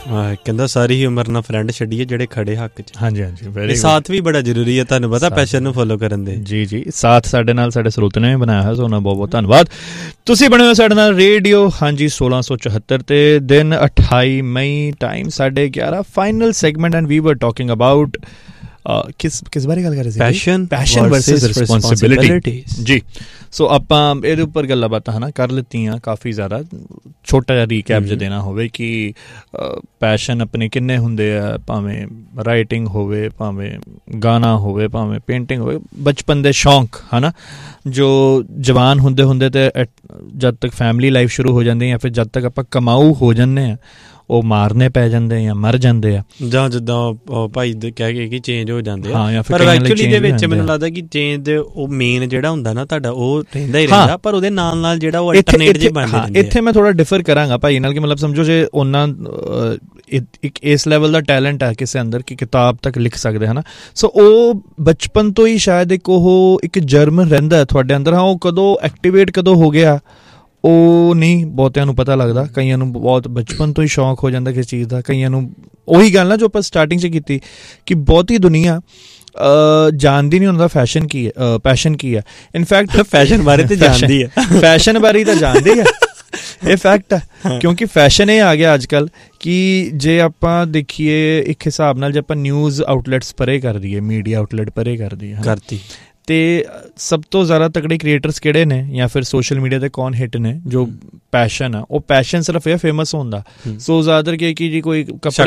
ਕਹਿੰਦਾ ਸਾਰੀ ਹੀ ਉਮਰ ਨਾਲ ਫਰੈਂਡ ਛੱਡੀਏ ਜਿਹੜੇ ਖੜੇ ਹੱਕ 'ਚ। ਹਾਂਜੀ ਹਾਂਜੀ, ਵੈਰੀ ਸਾਥ ਵੀ ਬੜਾ ਜ਼ਰੂਰੀ ਹੈ, ਤੁਹਾਨੂੰ ਪਤਾ, ਪੈਸ਼ਨ ਨੂੰ ਫੋਲੋ ਕਰਨ ਦੇ। ਜੀ ਜੀ, ਸਾਥ ਸਾਡੇ ਨਾਲ ਸਾਡੇ ਸਰੋਤ ਨੇ ਬਣਾਇਆ ਹੈ, ਸੋ ਉਹਨਾਂ ਬਹੁਤ ਬਹੁਤ ਧੰਨਵਾਦ। ਤੁਸੀਂ ਬਣੇ ਹੋ ਸਾਡੇ ਨਾਲ ਰੇਡੀਓ ਹਾਂਜੀ 1674 ਤੇ ਦਿਨ 28 ਮਈ, time 11:30, final segment and we ਵਰ ਟਾਕਿੰਗ ਅਬਾਊਟ ਕਿਸ ਬਾਰੇ ਗੱਲ ਕਰ ਰਹੇ ਸੀ? ਪੈਸ਼ਨ ਵਰਸਸ ਰਿਸਪੌਂਸਿਬਿਲਿਟੀ ਜੀ। ਸੋ ਆਪਾਂ ਇਹਦੇ ਉੱਪਰ ਗੱਲਾਂ ਬਾਤਾਂ ਹੈ ਕਰ ਲਿੱਤੀਆਂ ਕਾਫੀ ਜ਼ਿਆਦਾ। ਛੋਟਾ ਜਿਹਾ ਰੀਕੈਪ ਜੇ ਦੇਣਾ ਹੋਵੇ ਕਿ ਪੈਸ਼ਨ ਆਪਣੇ ਕਿੰਨੇ ਹੁੰਦੇ ਆ, ਭਾਵੇਂ ਰਾਈਟਿੰਗ ਹੋਵੇ, ਭਾਵੇਂ ਗਾਣਾ ਹੋਵੇ, ਭਾਵੇਂ ਪੇਂਟਿੰਗ ਹੋਵੇ, ਬਚਪਨ ਦੇ ਸ਼ੌਂਕ ਹੈ ਨਾ, ਜੋ ਜਵਾਨ ਹੁੰਦੇ ਹੁੰਦੇ ਤੇ ਜਦ ਤੱਕ ਫੈਮਿਲੀ ਲਾਈਫ ਸ਼ੁਰੂ ਹੋ ਜਾਂਦੀ, ਜਾਂ ਫਿਰ ਜਦ ਤੱਕ ਆਪਾਂ ਕਮਾਊ ਹੋ ਜਾਂਦੇ ਹਾਂ, ਉਹ ਮਾਰਨੇ ਪੈ ਜਾਂਦੇ ਜਾਂ ਮਰ ਜਾਂਦੇ ਆ, ਜਾਂ ਜਿੱਦਾਂ ਭਾਈ ਕਹਿ ਕੇ ਕਿ ਚੇਂਜ ਹੋ ਜਾਂਦੇ ਆ। ਪਰ ਐਕਚੁਅਲੀ ਦੇ ਵਿੱਚ ਮੈਨੂੰ ਲੱਗਦਾ ਕਿ ਚੇਂਜ ਉਹ ਮੇਨ ਜਿਹੜਾ ਹੁੰਦਾ ਨਾ ਤੁਹਾਡਾ, ਉਹ ਰਹਿੰਦਾ ਹੀ ਰਹਿੰਦਾ, ਪਰ ਉਹਦੇ ਨਾਲ ਨਾਲ ਜਿਹੜਾ ਉਹ ਅਲਟਰਨੇਟ ਜੇ ਬਣਦੇ ਰਹਿੰਦੇ। ਇੱਥੇ ਮੈਂ ਥੋੜਾ ਡਿਫਰ ਕਰਾਂਗਾ ਭਾਈ ਨਾਲ, ਕਿ ਮਤਲਬ ਸਮਝੋ ਜੇ ਉਹਨਾਂ ਇੱਕ ਇਸ ਲੈਵਲ ਦਾ ਟੈਲੈਂਟ ਹੈ ਕਿਸੇ ਅੰਦਰ ਕਿ ਕਿਤਾਬ ਤੱਕ ਲਿਖ ਸਕਦੇ ਹੈ ਨਾ, ਸੋ ਉਹ ਬਚਪਨ ਤੋਂ ਹੀ ਸ਼ਾਇਦ ਇੱਕ ਜਰਮ ਰਹਿੰਦਾ ਤੁਹਾਡੇ ਅੰਦਰ। ਹਾਂ, ਉਹ ਕਦੋਂ ਐਕਟੀਵੇਟ ਕਦੋਂ ਹੋ ਗਿਆ ਉਹ ਨਹੀਂ ਬਹੁਤਿਆਂ ਨੂੰ ਪਤਾ ਲੱਗਦਾ। ਕਈਆਂ ਨੂੰ ਬਹੁਤ ਬਚਪਨ ਤੋਂ ਹੀ ਸ਼ੌਂਕ ਹੋ ਜਾਂਦਾ ਕਿਸੇ ਚੀਜ਼ ਦਾ, ਕਈਆਂ ਨੂੰ ਉਹੀ ਗੱਲ ਨਾ ਜੋ ਆਪਾਂ ਸਟਾਰਟਿੰਗ 'ਚ ਕੀਤੀ ਕਿ ਬਹੁਤੀ ਦੁਨੀਆ ਜਾਣਦੀ ਨਹੀਂ ਹੁੰਦਾ ਪੈਸ਼ਨ ਕੀ ਹੈ। ਇਨਫੈਕਟ ਫੈਸ਼ਨ ਬਾਰੇ ਤਾਂ ਜਾਣਦੀ ਹੈ, ਫੈਸ਼ਨ ਬਾਰੇ ਤਾਂ ਜਾਣਦੀ ਹੈ, ਇਹ ਫੈਕਟ ਹੈ। ਕਿਉਂਕਿ ਫੈਸ਼ਨ ਇਹ ਆ ਗਿਆ ਅੱਜ ਕੱਲ੍ਹ ਕਿ ਜੇ ਆਪਾਂ ਦੇਖੀਏ ਇੱਕ ਹਿਸਾਬ ਨਾਲ, ਜੇ ਆਪਾਂ ਨਿਊਜ਼ ਆਊਟਲੈਟਸ ਪਰੇ ਕਰ ਦਈਏ, ਮੀਡੀਆ ਆਊਟਲੈਟ ਪਰੇ ਕਰ ਦਈਏ ਕਰਤੀ, ਤੇ ਸਭ ਤੋਂ ਜ਼ਿਆਦਾ ਤਕੜੇ ਕ੍ਰੀਏਟਰਸ ਕਿਹੜੇ ਨੇ, ਜਾਂ ਫਿਰ ਸੋਸ਼ਲ ਮੀਡੀਆ 'ਤੇ ਕੌਣ ਹਿੱਟ ਨੇ, ਜੋ ਪੈਸ਼ਨ ਆ, ਉਹ ਪੈਸ਼ਨ ਸਿਰਫ ਇਹ ਫੇਮਸ ਹੁੰਦਾ। ਸੋ ਜ਼ਿਆਦਾਤਰ ਕਿ ਜੀ ਕੋਈ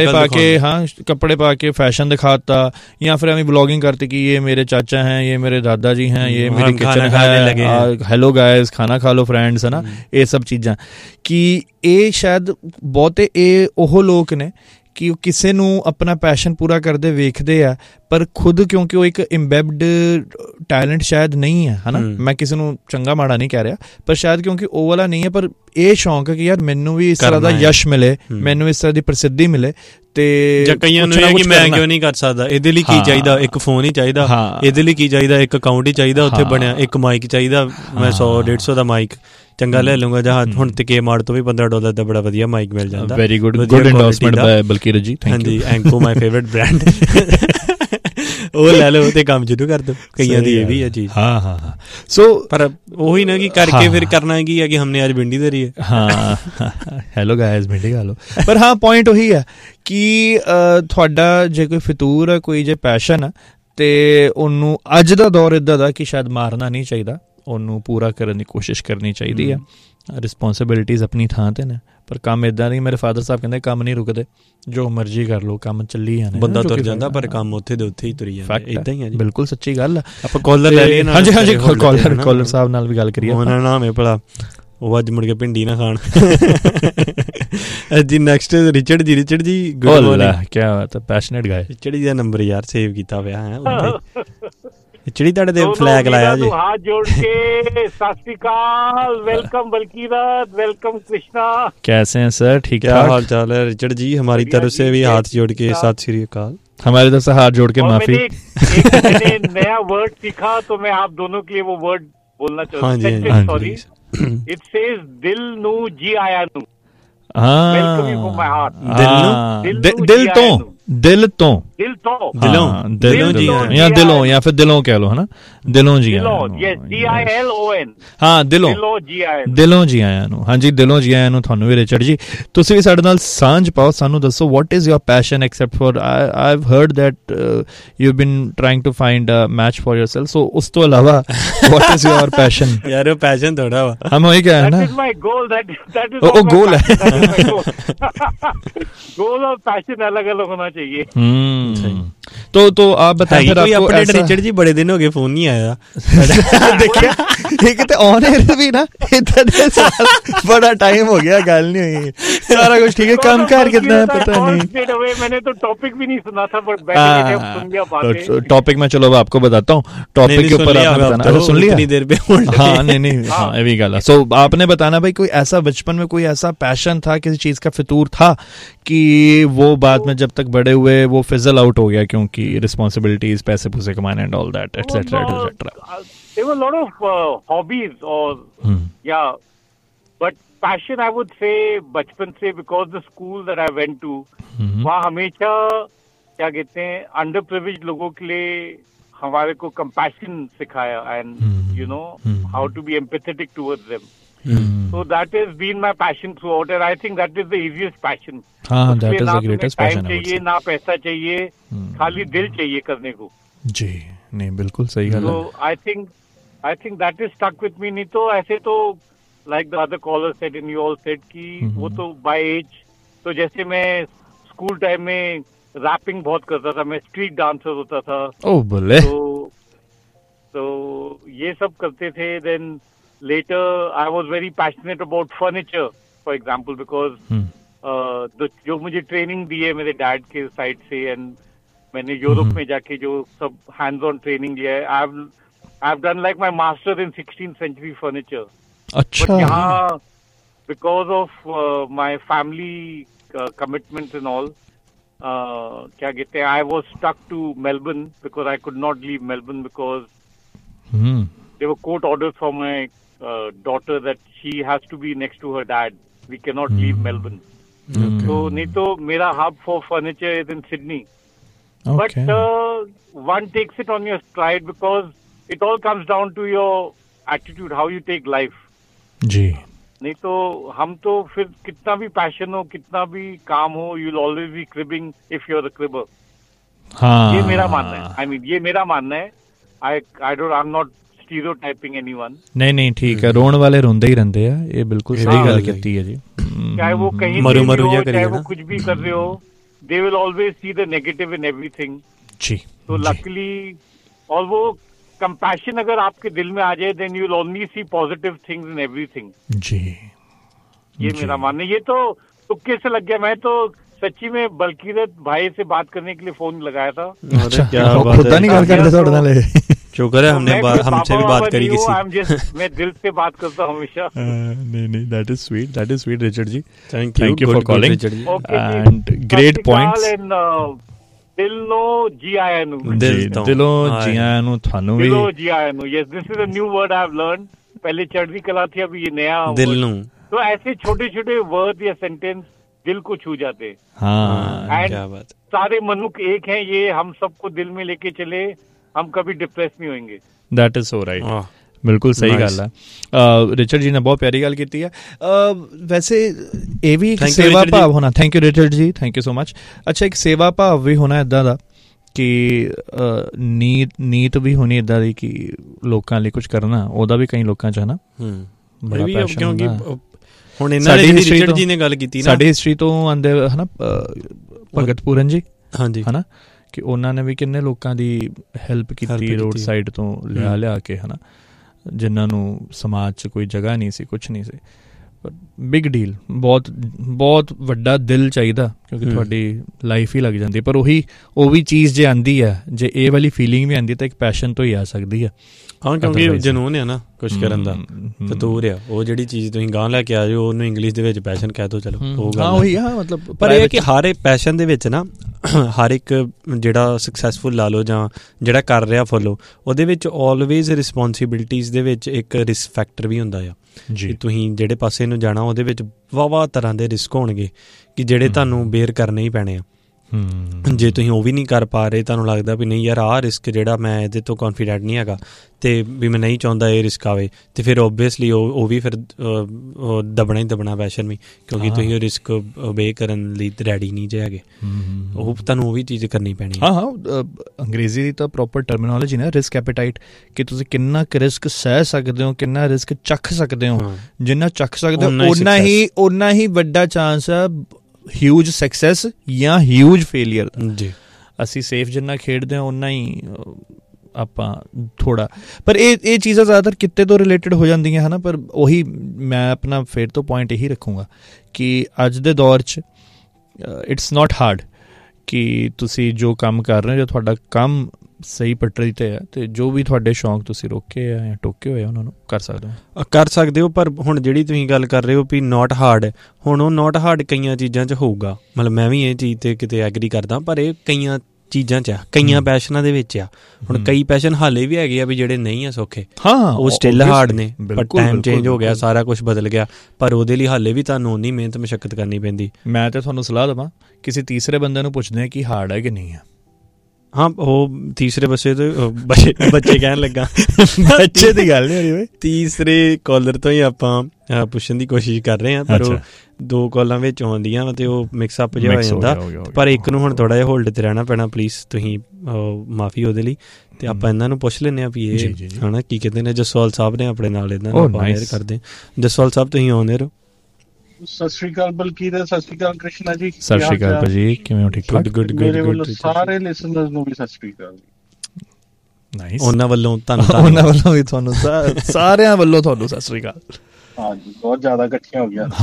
ਕੱਪੜੇ ਪਾ ਕੇ ਫੈਸ਼ਨ ਦਿਖਾਤਾ, ਜਾਂ ਫਿਰ ਐਵੇਂ ਵਲੋਗਿੰਗ ਕਰਤੀ ਕਿ ਇਹ ਮੇਰੇ ਚਾਚਾ ਹੈ, ਇਹ ਮੇਰੇ ਦਾਦਾ ਜੀ हैं, ये मेरी किचन है, हेलो गाइस, खाना खा लो फ्रेंड्स, है ना, ये सब चीज़ां कि ਇਹ ਸ਼ਾਇਦ ਬਹੁਤੇ ਇਹ ਉਹ ਲੋਕ ਨੇ ਕਿ ਉਹ ਕਿਸੇ ਨੂੰ ਆਪਣਾ ਪੈਸ਼ਨ ਪੂਰਾ ਕਰਦੇ ਵੇਖਦੇ ਆ, ਪਰ ਖੁਦ ਕਿਉਂਕਿ ਉਹ ਇੱਕ ਇੰਬੈਬਡ ਟੈਲੈਂਟ ਸ਼ਾਇਦ ਨਹੀਂ ਹੈ ਨਾ, ਮੈਂ ਕਿਸੇ ਨੂੰ ਚੰਗਾ ਮਾੜਾ ਨਹੀਂ ਕਹਿ ਰਿਹਾ, ਪਰ ਸ਼ਾਇਦ ਕਿਉਂਕਿ ਉਹ ਵਾਲਾ ਨਹੀਂ ਹੈ, ਪਰ ਇਹ ਸ਼ੌਂਕ ਹੈ ਕਿ ਯਾਰ ਮੈਨੂੰ ਵੀ ਇਸ ਤਰ੍ਹਾਂ ਦਾ ਯਸ਼ ਮਿਲੇ, ਮੈਨੂੰ ਇਸ ਤਰ੍ਹਾਂ ਦੀ ਪ੍ਰਸਿੱਧੀ ਮਿਲੇ। ਤੇ ਕਈਆਂ ਨੂੰ ਕਿ ਮੈਂ ਕਿਉਂ ਨਹੀਂ ਕਰ ਸਕਦਾ, ਇਹਦੇ ਲਈ ਕੀ ਚਾਹੀਦਾ, ਇੱਕ ਫੋਨ ਹੀ ਚਾਹੀਦਾ, ਇਹਦੇ ਲਈ ਕੀ ਚਾਹੀਦਾ, ਇੱਕ ਅਕਾਊਂਟ ਹੀ ਚਾਹੀਦਾ, ਉੱਥੇ ਬਣਿਆ ਇੱਕ ਮਾਈਕ ਚਾਹੀਦਾ, ਮੈਂ 100-150 ਦਾ ਮਾਈਕ ਚੰਗਾ ਲੈ ਲੂੰਗਾ, ਜਾਂ ਹੁਣ ਤੇ ਕੇ ਮਾਰਟ ਤੋਂ ਵੀ $15 ਦਾ ਬੜਾ ਵਧੀਆ ਮਾਈਕ ਮਿਲ ਜਾਂਦਾ। ਵੈਰੀ ਗੁੱਡ ਐਂਡੋਰਸਮੈਂਟ ਬਾਈ ਬਲਕੀਰ ਜੀ, ਹਾਂਜੀ, ਐਂਕੋ ਮਾਈ ਫੇਵਰਿਟ ਬ੍ਰਾਂਡ, ਉਹ ਲੈ ਲਓ ਤੇ ਕੰਮ ਸ਼ੁਰੂ ਕਰ ਦਿਓ। ਕਈਆਂ ਦੀ ਇਹ ਵੀ ਹੈ ਚੀਜ਼। ਹਾਂ ਸੋ ਪਰ ਉਹੀ ਨਾ ਕਿ ਕਰਕੇ ਫਿਰ ਕਰਨਾ ਕੀ ਹੈ ਕਿ ਹਮਨੇ ਅੱਜ ਭਿੰਡੀ ਧਰੀ ਹੈ। ਹਾਂ, ਹੈਲੋ ਗਾਇਜ਼, ਭਿੰਡੀ ਖਾ ਲਓ। ਪਰ ਹਾਂ, ਪੁਆਇੰਟ ਉਹੀ ਹੈ ਕਿ ਤੁਹਾਡਾ ਜੇ ਕੋਈ ਫਿਤੂਰ ਹੈ, ਕੋਈ ਜੇ ਪੈਸ਼ਨ ਹੈ, ਤੇ ਉਹਨੂੰ ਅੱਜ ਦਾ ਦੌਰ ਇੱਦਾਂ ਦਾ ਕਿ ਸ਼ਾਇਦ ਮਾਰਨਾ ਨਹੀਂ ਚਾਹੀਦਾ, ਉਹਨੂੰ ਪੂਰਾ ਕਰਨ ਦੀ ਕੋਸ਼ਿਸ਼ ਕਰਨੀ ਚਾਹੀਦੀ ਆ। ਰਿਸਪੋਂਸਿਬਿਲਿਟੀਜ਼ ਆਪਣੀ ਥਾਂ 'ਤੇ ਨੇ, ਪਰ ਕੰਮ ਇੱਦਾਂ ਨਹੀਂ। ਮੇਰੇ ਫਾਦਰ ਸਾਹਿਬ ਕਹਿੰਦੇ ਕੰਮ ਨਹੀਂ ਰੁਕਦੇ, ਜੋ ਮਰਜ਼ੀ ਕਰ ਲਓ, ਕੰਮ ਚੱਲੀ ਜਾਣਾ। ਬੰਦਾ ਤੁਰ ਜਾਂਦਾ ਪਰ ਕੰਮ ਉੱਥੇ ਦੇ ਉੱਥੇ ਹੀ ਤੁਰੀ ਜਾਂਦਾ। ਇੱਦਾਂ ਹੀ ਹੈ ਜੀ, ਬਿਲਕੁਲ ਸੱਚੀ ਗੱਲ ਆ। ਆਪਾਂ ਕਾਲਰ ਲੈ ਲਈਏ। ਹਾਂਜੀ, ਕਾਲਰ ਸਾਹਿਬ ਨਾਲ ਵੀ ਗੱਲ ਕਰੀਏ। ਉਹਨਾਂ ਦਾ ਨਾਮ ਹੈ ਭਲਾ, ਉਹ ਅੱਜ ਮੁੜ ਕੇ ਭਿੰਡੀ ਨਾ ਖਾਣ ਜੀ। ਨੈਕਸਟ ਰਿਚਰਡ ਜੀ ਗੁੱਡ ਮਾਰਨਿੰਗ। ਕਿਆ ਬਾਤ ਹੈ, ਪੈਸ਼ਨੇਟ ਗਾਇ। ਰਿਚਰਡ ਜੀ ਦਾ ਨੰਬਰ ਯਾਰ ਸੇਵ ਕੀਤਾ ਹੋਇਆ ਹੈ ਉੱਥੇ। ਚਿੜੀ ਤੁਹਾਡੇ ਤੇ ਫਲੈਗ ਲਾਇਆ ਜੀ। हाथ जोड़ के सत श्री अकाल, वेलकम बल्कीरत, वेलकम कृष्णा। कैसे हैं सर? ठीक क्या हाल चाल है रिचर्ड जी? हमारी तरफ से भी हाथ जोड़ के सत श्री अकाल। हमारी तरफ से हाथ जोड़ के माफी। मैंने नया वर्ड सीखा तो मैं आप दोनों के लिए वो वर्ड बोलना चाहता हूँ। सॉरी, इट सेज दिल नू जी आया नू। हाँ, दिल तो या दिलों, या फिर दिलों कह लो, है ना, दिलों जी आया। हाँ, दिलों जी आया ਨੂੰ। ਹਾਂਜੀ, ਦਿਲੋਂ ਜੀ ਆਇਆ ਨੂੰ ਤੁਹਾਨੂੰ ਵੀ ਰਿਚਰਡ ਜੀ। ਤੁਸੀਂ ਵੀ ਸਾਡੇ ਨਾਲ ਸਾਂਝ ਪਾਓ, ਸਾਨੂੰ ਦੱਸੋ what is your passion accept for I have heard that you have been trying to find a match for yourself. ਸੋ ਉਸ ਤੋਂ ਇਲਾਵਾ ਵਾਟ ਇਜ਼ ਯੋਰ ਪੈਸ਼ਨ? ਯਾਰ ਉਹ ਪੈਸ਼ਨ ਥੋੜਾ ਵਾ, ਹਮ ਉਹੀ ਕਹਿ ਰਹੇ ਨਾ, that is my goal, that is ਉਹ ਗੋਲ ਹੈ। गोल और पैशन अलग अलग होना चाहिए। तो आप बताइए फिर आपको अपडेट रिचर्ड जी, बड़े दिन हो गए फोन नहीं आया। देखिए एक तो ऑन एयर भी ना इतने साल, बड़ा टाइम हो गया, गल नहीं हुई, सारा कुछ ठीक है, काम कार कितना है पता नहीं। मैंने तो टॉपिक भी नहीं सुना था, बट बैठे सुन लिया बातें। टॉपिक में चलो आपको बताता हूँ, टॉपिक के ऊपर आपने बताना। सुन लिया इतनी देर पे? हाँ, नहीं, हाँ, ये भी गल है। सो आपने बताना भाई, कोई ऐसा बचपन में कोई ऐसा पैशन था, किसी चीज का फितूर था कि वो बाद में जब तक बड़े हुए वो फिजल आउट हो गया क्योंकि रिस्पॉन्सिबिलिटीज, पैसे पूसे कमाने and all that etcetera etcetera. There were a lot of hobbies or yeah, but passion I would say बचपन से, because the school that I went to, वहाँ हमेशा क्या कहते हैं अंडर प्रिविलेज्ड लोगों के लिए हमारे को कंपैशन सिखाया, and you know how to be empathetic towards them. So that has been my passion throughout, and I think that is the easiest passion. हाँ, that is the greatest passion. Time चाहिए, ना पैसा चाहिए, खाली दिल चाहिए करने को. जी नहीं, बिल्कुल सही गल है. So I think that is stuck with me. नहीं तो ऐसे तो like the other caller said and you all said कि वो तो by age, तो जैसे मैं स्कूल टाइम में रैपिंग बहुत करता था, मैं स्ट्रीट डांसर होता था. ओह बोले. तो ये सब करते थे. Then later I was very passionate about furniture, for example, because जो मुझे ट्रेनिंग दी है मेरे डैड के साइड से, एंड मैंने यूरोप में जाके जो सब हैंड्स ऑन ट्रेनिंग लिया है, I have done like my master in 16th century furniture. अच्छा. बट यहाँ because of my family commitments and all, क्या कहते हैं, I was stuck to Melbourne because I could not leave Melbourne because there were court orders for my daughter that she has to be next to her dad. We cannot leave Melbourne. So नहीं तो मेरा hub for furniture is in Sydney. Okay. But one takes it on your stride because it all comes down to your attitude, how you take life. जी. नहीं तो हम तो फिर कितना भी पैशन हो, कितना भी काम हो, you'll always be cribbing if you're a cribber. हाँ. ये मेरा मानना है. I mean ये मेरा मानना है. I'm not stereotyping anyone. नहीं ठीक है, रोण वाले रोंदे ही रहंदे आ, ये बिल्कुल सही गल कीती है जी. चाहे वो कहीं मरू चाहे वो कुछ भी कर रहे हो, they will always see the negative in everything. जी. तो luckily, और वो compassion अगर आपके दिल में आ जाए, then you will only see positive things in everything. जी. ये मेरा मानना है. ये तो तुक्के से लग गया. मैं तो सच्ची में बल्कीरत भाई से बात करने के लिए फोन लगाया था. अच्छा, क्या बात है. नहीं गल करते थोड़े नाल. शुक्र है हमसे भी बात करी किसी. मैं दिल से बात करता हूं हमेशा. नहीं, that is sweet Richard ji. Thank you for calling and great points. ਦਿਲ ਨੂੰ ਜੀ ਆਇਆਂ ਨੂੰ. ਦਿਲੋਂ ਜੀ ਆਇਆਂ ਨੂੰ ਤੁਹਾਨੂੰ ਵੀ. ਦਿਲੋਂ ਜੀ ਆਇਆਂ ਨੂੰ. Yes, this is a new word I have learned. पहले चढ़ती कला थी, अभी ये नया दिल नू. तो ऐसे छोटे-छोटे वर्ड या सेंटेंस दिल को छू जाते. हाँ, क्या बात. सारे मनुष्य एक हैं, ये हम सबको दिल में लेके चले, हम कभी डिप्रेस नहीं होंगे. That is so right. बिल्कुल सही गल है. रिचर्ड जी ने बहुत प्यारी गल की है. वैसे ये भी सेवा भाव होना. Thank you Richard ji, thank you so much. अच्छा, एक सेवा भाव भी होना इदां दा कि नीत भी होनी इदां दी कि लोकां लई कुछ करना, ओदा भी कई लोकां च है ना बड़ा पैशन ਹੁੰਦਾ. ਹੁਣ ਇਹਨਾਂ ਨੇ ਰਿਚਰਡ ਜੀ ਨੇ ਗੱਲ ਕੀਤੀ ਨਾ, ਸਾਡੀ ਹਿਸਟਰੀ ਤੋਂ ਆਂਦੇ ਹਨਾ ਭਗਤ ਪੂਰਨ ਜੀ. ਹਾਂਜੀ. ਹਨਾ ਕਿ ਉਹਨਾਂ ਨੇ ਵੀ ਕਿੰਨੇ ਲੋਕਾਂ ਦੀ ਹੈਲਪ ਕੀਤੀ ਰੋਡ ਸਾਈਡ ਤੋਂ ਲਿਆ ਕੇ, ਹਨਾ, ਜਿਨ੍ਹਾਂ ਨੂੰ ਸਮਾਜ 'ਚ ਕੋਈ ਜਗ੍ਹਾ ਨਹੀਂ ਸੀ, ਕੁਛ ਨਹੀਂ ਸੀ. Big deal. ਬਹੁਤ ਵੱਡਾ ਦਿਲ ਚਾਹੀਦਾ, ਕਿਉਂਕਿ ਤੁਹਾਡੀ ਲਾਈਫ ਹੀ ਲੱਗ ਜਾਂਦੀ. ਪਰ ਉਹ ਵੀ ਚੀਜ਼ ਜੇ ਆਉਂਦੀ ਹੈ, ਜੇ ਇਹ ਵਾਲੀ ਫੀਲਿੰਗ ਵੀ ਆਉਂਦੀ ਤਾਂ ਇੱਕ ਪੈਸ਼ਨ ਤੋਂ ਹੀ ਆ ਸਕਦੀ ਹੈ. ਹਾਂ, ਕਿਉਂਕਿ ਜਨੂਨ ਆ ਨਾ ਕੁਛ ਕਰਨ ਦਾ, ਫਤੂਰ ਆ. ਉਹ ਜਿਹੜੀ ਚੀਜ਼ ਤੁਸੀਂ ਗਾਂ ਲੈ ਕੇ ਆ ਜਾਓ, ਉਹਨੂੰ ਇੰਗਲਿਸ਼ ਦੇ ਵਿੱਚ ਪੈਸ਼ਨ ਕਹਿ ਦੋ, ਚਲੋ ਉਹ ਗੱਲ. ਉਹੀ ਆ ਮਤਲਬ. ਪਰ ਇਹ ਕਿ ਹਰ ਇੱਕ ਪੈਸ਼ਨ ਦੇ ਵਿੱਚ ਨਾ, ਹਰ ਇੱਕ ਜਿਹੜਾ ਸਕਸੈਸਫੁਲ ਲਾ ਲਓ ਜਾਂ ਜਿਹੜਾ ਕਰ ਰਿਹਾ ਫੋਲੋ, ਉਹਦੇ ਵਿੱਚ ਆਲਵੇਜ਼ ਰਿਸਪੋਂਸੀਬਿਲਿਟੀਜ਼ ਦੇ ਵਿੱਚ ਇੱਕ ਰਿਸਕ ਫੈਕਟਰ ਵੀ ਹੁੰਦਾ ਆ. ਜੀ. ਤੁਸੀਂ ਜਿਹੜੇ ਪਾਸੇ ਨੂੰ ਜਾਣਾ, ਉਹਦੇ ਵਿੱਚ ਵਾਹ ਤਰ੍ਹਾਂ ਦੇ ਰਿਸਕ ਹੋਣਗੇ ਕਿ ਜਿਹੜੇ ਤੁਹਾਨੂੰ ਬੇਅਰ ਕਰਨੇ ਹੀ ਪੈਣੇ ਆ. ਜੇ ਤੁਸੀਂ ਉਹ ਵੀ ਨਹੀਂ ਕਰ ਪਾ ਰਹੇ, ਤੁਹਾਨੂੰ ਲੱਗਦਾ ਵੀ ਨਹੀਂ ਯਾਰ ਆਹ ਰਿਸਕ ਜਿਹੜਾ ਮੈਂ ਇਹਦੇ ਤੋਂ ਕੌਨਫੀਡੈਂਟ ਨਹੀਂ ਹੈਗਾ ਤੇ ਵੀ ਮੈਂ ਨਹੀਂ ਚਾਹੁੰਦਾ ਇਹ ਰਿਸਕ ਆਵੇ, ਤੇ ਫਿਰ ਓਬਵੀਅਸਲੀ ਉਹ ਵੀ ਫਿਰ ਦਬਣਾ ਹੀ ਦਬਣਾ ਪੈਸ਼ਨ ਵੀ, ਕਿਉਂਕਿ ਤੁਸੀਂ ਉਹ ਰਿਸਕ ਓਬੇ ਕਰਨ ਲਈ ਰੈਡੀ ਨਹੀਂ ਜੇ ਹੈਗੇ. ਉਹ ਤੁਹਾਨੂੰ ਉਹ ਵੀ ਚੀਜ਼ ਕਰਨੀ ਪੈਣੀ. ਹਾਂ, ਅੰਗਰੇਜ਼ੀ ਦੀ ਤਾਂ ਪ੍ਰੋਪਰ ਟਰਮੀਨੋਲੋਜੀ ਨਾ, ਰਿਸਕ ਐਪੀਟਾਈਟ, ਕਿ ਤੁਸੀਂ ਕਿੰਨਾ ਕੁ ਰਿਸਕ ਸਹਿ ਸਕਦੇ ਹੋ, ਕਿੰਨਾ ਰਿਸਕ ਚੱਖ ਸਕਦੇ ਹੋ. ਜਿੰਨਾ ਚੱਖ ਸਕਦੇ ਹੋ, ਓਨਾ ਹੀ ਵੱਡਾ ਚਾਂਸ ਹੈ ਹਿਊਜ ਸਕਸੈਸ ਜਾਂ ਹਿਊਜ ਫੇਲੀਅਰ ਦਾ. ਜੀ. ਅਸੀਂ ਸੇਫ ਜਿੰਨਾ ਖੇਡਦੇ ਹਾਂ ਓਨਾ ਹੀ ਆਪਾਂ ਥੋੜ੍ਹਾ. ਪਰ ਇਹ ਚੀਜ਼ਾਂ ਜ਼ਿਆਦਾਤਰ ਕਿੱਤੇ ਤੋਂ ਰਿਲੇਟਡ ਹੋ ਜਾਂਦੀਆਂ ਹੈ ਨਾ. ਪਰ ਉਹੀ ਮੈਂ ਆਪਣਾ ਫਿਰ ਤੋਂ ਪੁਆਇੰਟ ਇਹੀ ਰੱਖੂੰਗਾ ਕਿ ਅੱਜ ਦੇ ਦੌਰ 'ਚ ਇਟਸ ਨਾਟ ਹਾਰਡ ਕਿ ਤੁਸੀਂ ਜੋ ਕੰਮ ਕਰ ਰਹੇ ਹੋ, ਜੋ ਤੁਹਾਡਾ ਕੰਮ ਸਹੀ ਪਟੜੀ 'ਤੇ ਹੈ, ਅਤੇ ਜੋ ਵੀ ਤੁਹਾਡੇ ਸ਼ੌਂਕ ਤੁਸੀਂ ਰੋਕੇ ਆ ਜਾਂ ਟੋਕੇ ਹੋਏ ਉਹਨਾਂ ਨੂੰ ਕਰ ਸਕਦੇ ਹੋ. ਪਰ ਹੁਣ ਜਿਹੜੀ ਤੁਸੀਂ ਗੱਲ ਕਰ ਰਹੇ ਹੋ ਵੀ ਨੋਟ ਹਾਰਡ, ਹੁਣ ਉਹ ਨੋਟ ਹਾਰਡ ਕਈਆਂ ਚੀਜ਼ਾਂ 'ਚ ਹੋਊਗਾ. ਮਤਲਬ ਮੈਂ ਵੀ ਇਹ ਚੀਜ਼ 'ਤੇ ਕਿਤੇ ਐਗਰੀ ਕਰਦਾ, ਪਰ ਇਹ ਕਈਆਂ ਚੀਜ਼ਾਂ 'ਚ ਆ, ਕਈਆਂ ਪੈਸ਼ਨਾਂ ਦੇ ਵਿੱਚ ਆ। ਹੁਣ ਕਈ ਪੈਸ਼ਨ ਹਾਲੇ ਵੀ ਹੈਗੇ ਆ ਵੀ ਜਿਹੜੇ ਨਹੀਂ ਆ ਸੌਖੇ, ਉਹ ਸਟਿਲ ਹਾਰਡ ਨੇ, ਪਰ ਟਾਈਮ ਚੇਂਜ ਹੋ ਗਿਆ, ਸਾਰਾ ਕੁਝ ਬਦਲ ਗਿਆ, ਪਰ ਉਹਦੇ ਲਈ ਹਾਲੇ ਵੀ ਤੁਹਾਨੂੰ ਉਨੀ ਮਿਹਨਤ ਮਸ਼ੱਕਤ ਕਰਨੀ ਪੈਂਦੀ। ਮੈਂ ਤਾਂ ਤੁਹਾਨੂੰ ਸਲਾਹ ਦੇਵਾਂ, ਕਿਸੇ ਤੀਸਰੇ ਬੰਦੇ ਨੂੰ ਪੁੱਛਦੇ ਆ ਕਿ ਹਾਰਡ ਹੈ ਕਿ ਨਹੀਂ ਹੈ। ਹਾਂ, ਉਹ ਤੀਸਰੇ ਬੱਚੇ ਤੋਂ ਬੱਚੇ ਕਹਿਣ ਲੱਗਾ, ਬੱਚੇ ਦੀ ਗੱਲ ਨਹੀਂ ਹੋ ਰਹੀ, ਤੀਸਰੇ ਕਾਲਰ ਤੋਂ ਹੀ ਆਪਾਂ ਪੁੱਛਣ ਦੀ ਕੋਸ਼ਿਸ਼ ਕਰ ਰਹੇ ਹਾਂ, ਪਰ ਉਹ 2 ਕਾਲਾਂ ਵਿੱਚ ਆਉਂਦੀਆਂ ਤੇ ਉਹ ਮਿਕਸ ਅਪ ਜਿਹਾ ਹੋ ਜਾਂਦਾ। ਪਰ ਇੱਕ ਨੂੰ ਹੁਣ ਥੋੜਾ ਜਿਹਾ ਹੋਲਡ ਤੇ ਰਹਿਣਾ ਪੈਣਾ, ਪਲੀਜ਼ ਤੁਸੀਂ ਮਾਫੀ ਉਹਦੇ ਲਈ। ਤੇ ਆਪਾਂ ਇਹਨਾਂ ਨੂੰ ਪੁੱਛ ਲੈਂਦੇ ਹਾਂ ਵੀ ਇਹ ਹਨਾ ਕੀ ਕਹਿੰਦੇ ਨੇ। ਜਸਵਾਲ ਸਾਹਿਬ ਨੇ ਆਪਣੇ ਨਾਲ, ਇਹਨਾਂ ਨੂੰ ਆਪਾਂ ਕਰਦੇ। ਜਸਵਾਲ ਸਾਹਿਬ ਤੁਸੀਂ ਆਉਂਦੇ ਰਹੋ। ਸਤਿ ਸ਼੍ਰੀ ਅਕਾਲ ਬਲਕੀਰ, ਸਤਿ ਸ਼੍ਰੀ ਅਕਾਲ ਕ੍ਰਿਸ਼ਨਾ ਜੀ। ਸਤਿ ਸ਼੍ਰੀ ਅਕਾਲ ਭਾਜੀ, ਕਿਵੇਂ ਹੋ? ਠੀਕ ਠਾਕ। ਮੇਰੇ ਵੱਲੋਂ ਸਾਰੇ ਲਿਸਨਰਸ ਨੂੰ ਵੀ ਸਤਿ ਸ਼੍ਰੀ ਅਕਾਲ। ਨਾਈਸ। ਉਹਨਾਂ ਵੱਲੋਂ ਤੁਹਾਨੂੰ, ਉਹਨਾਂ ਵੱਲੋਂ ਵੀ ਤੁਹਾਨੂੰ, ਸਾਰਿਆਂ ਵੱਲੋਂ ਤੁਹਾਨੂੰ ਸਤਿ ਸ਼੍ਰੀ ਅਕਾਲ। ਹਾਂਜੀ, ਬਹੁਤ ਜ਼ਿਆਦਾ ਇਕੱਠੀਆਂ ਹੋ ਗਿਆ।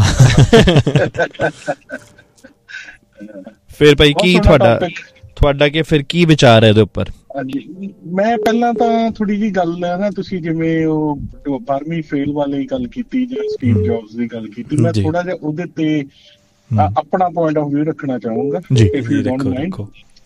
ਫਿਰ ਭਾਈ ਕੀ ਤੁਹਾਡਾ ਕਿ ਫਿਰ ਕੀ ਵਿਚਾਰ ਹੈ ਇਹਦੇ ਉੱਪਰ? ਹਾਂਜੀ, ਮੈਂ ਪਹਿਲਾਂ ਤਾਂ ਥੋੜੀ ਜਿਹੀ ਗੱਲ ਹੈ ਨਾ, ਤੁਸੀਂ ਜਿਵੇਂ ਉਹ 12ਵੀਂ ਫੇਲ ਵਾਲੀ ਗੱਲ ਕੀਤੀ ਜਾਂ ਸਟੀਵ ਜੌਬਸ ਦੀ ਗੱਲ ਕੀਤੀ, ਮੈਂ ਥੋੜਾ ਜਿਹਾ ਉਹਦੇ ਤੇ ਆਪਣਾ ਪੁਆਇੰਟ ਆਫ ਵਿਊ ਰੱਖਣਾ ਚਾਹੂੰਗਾ। If you don't mind.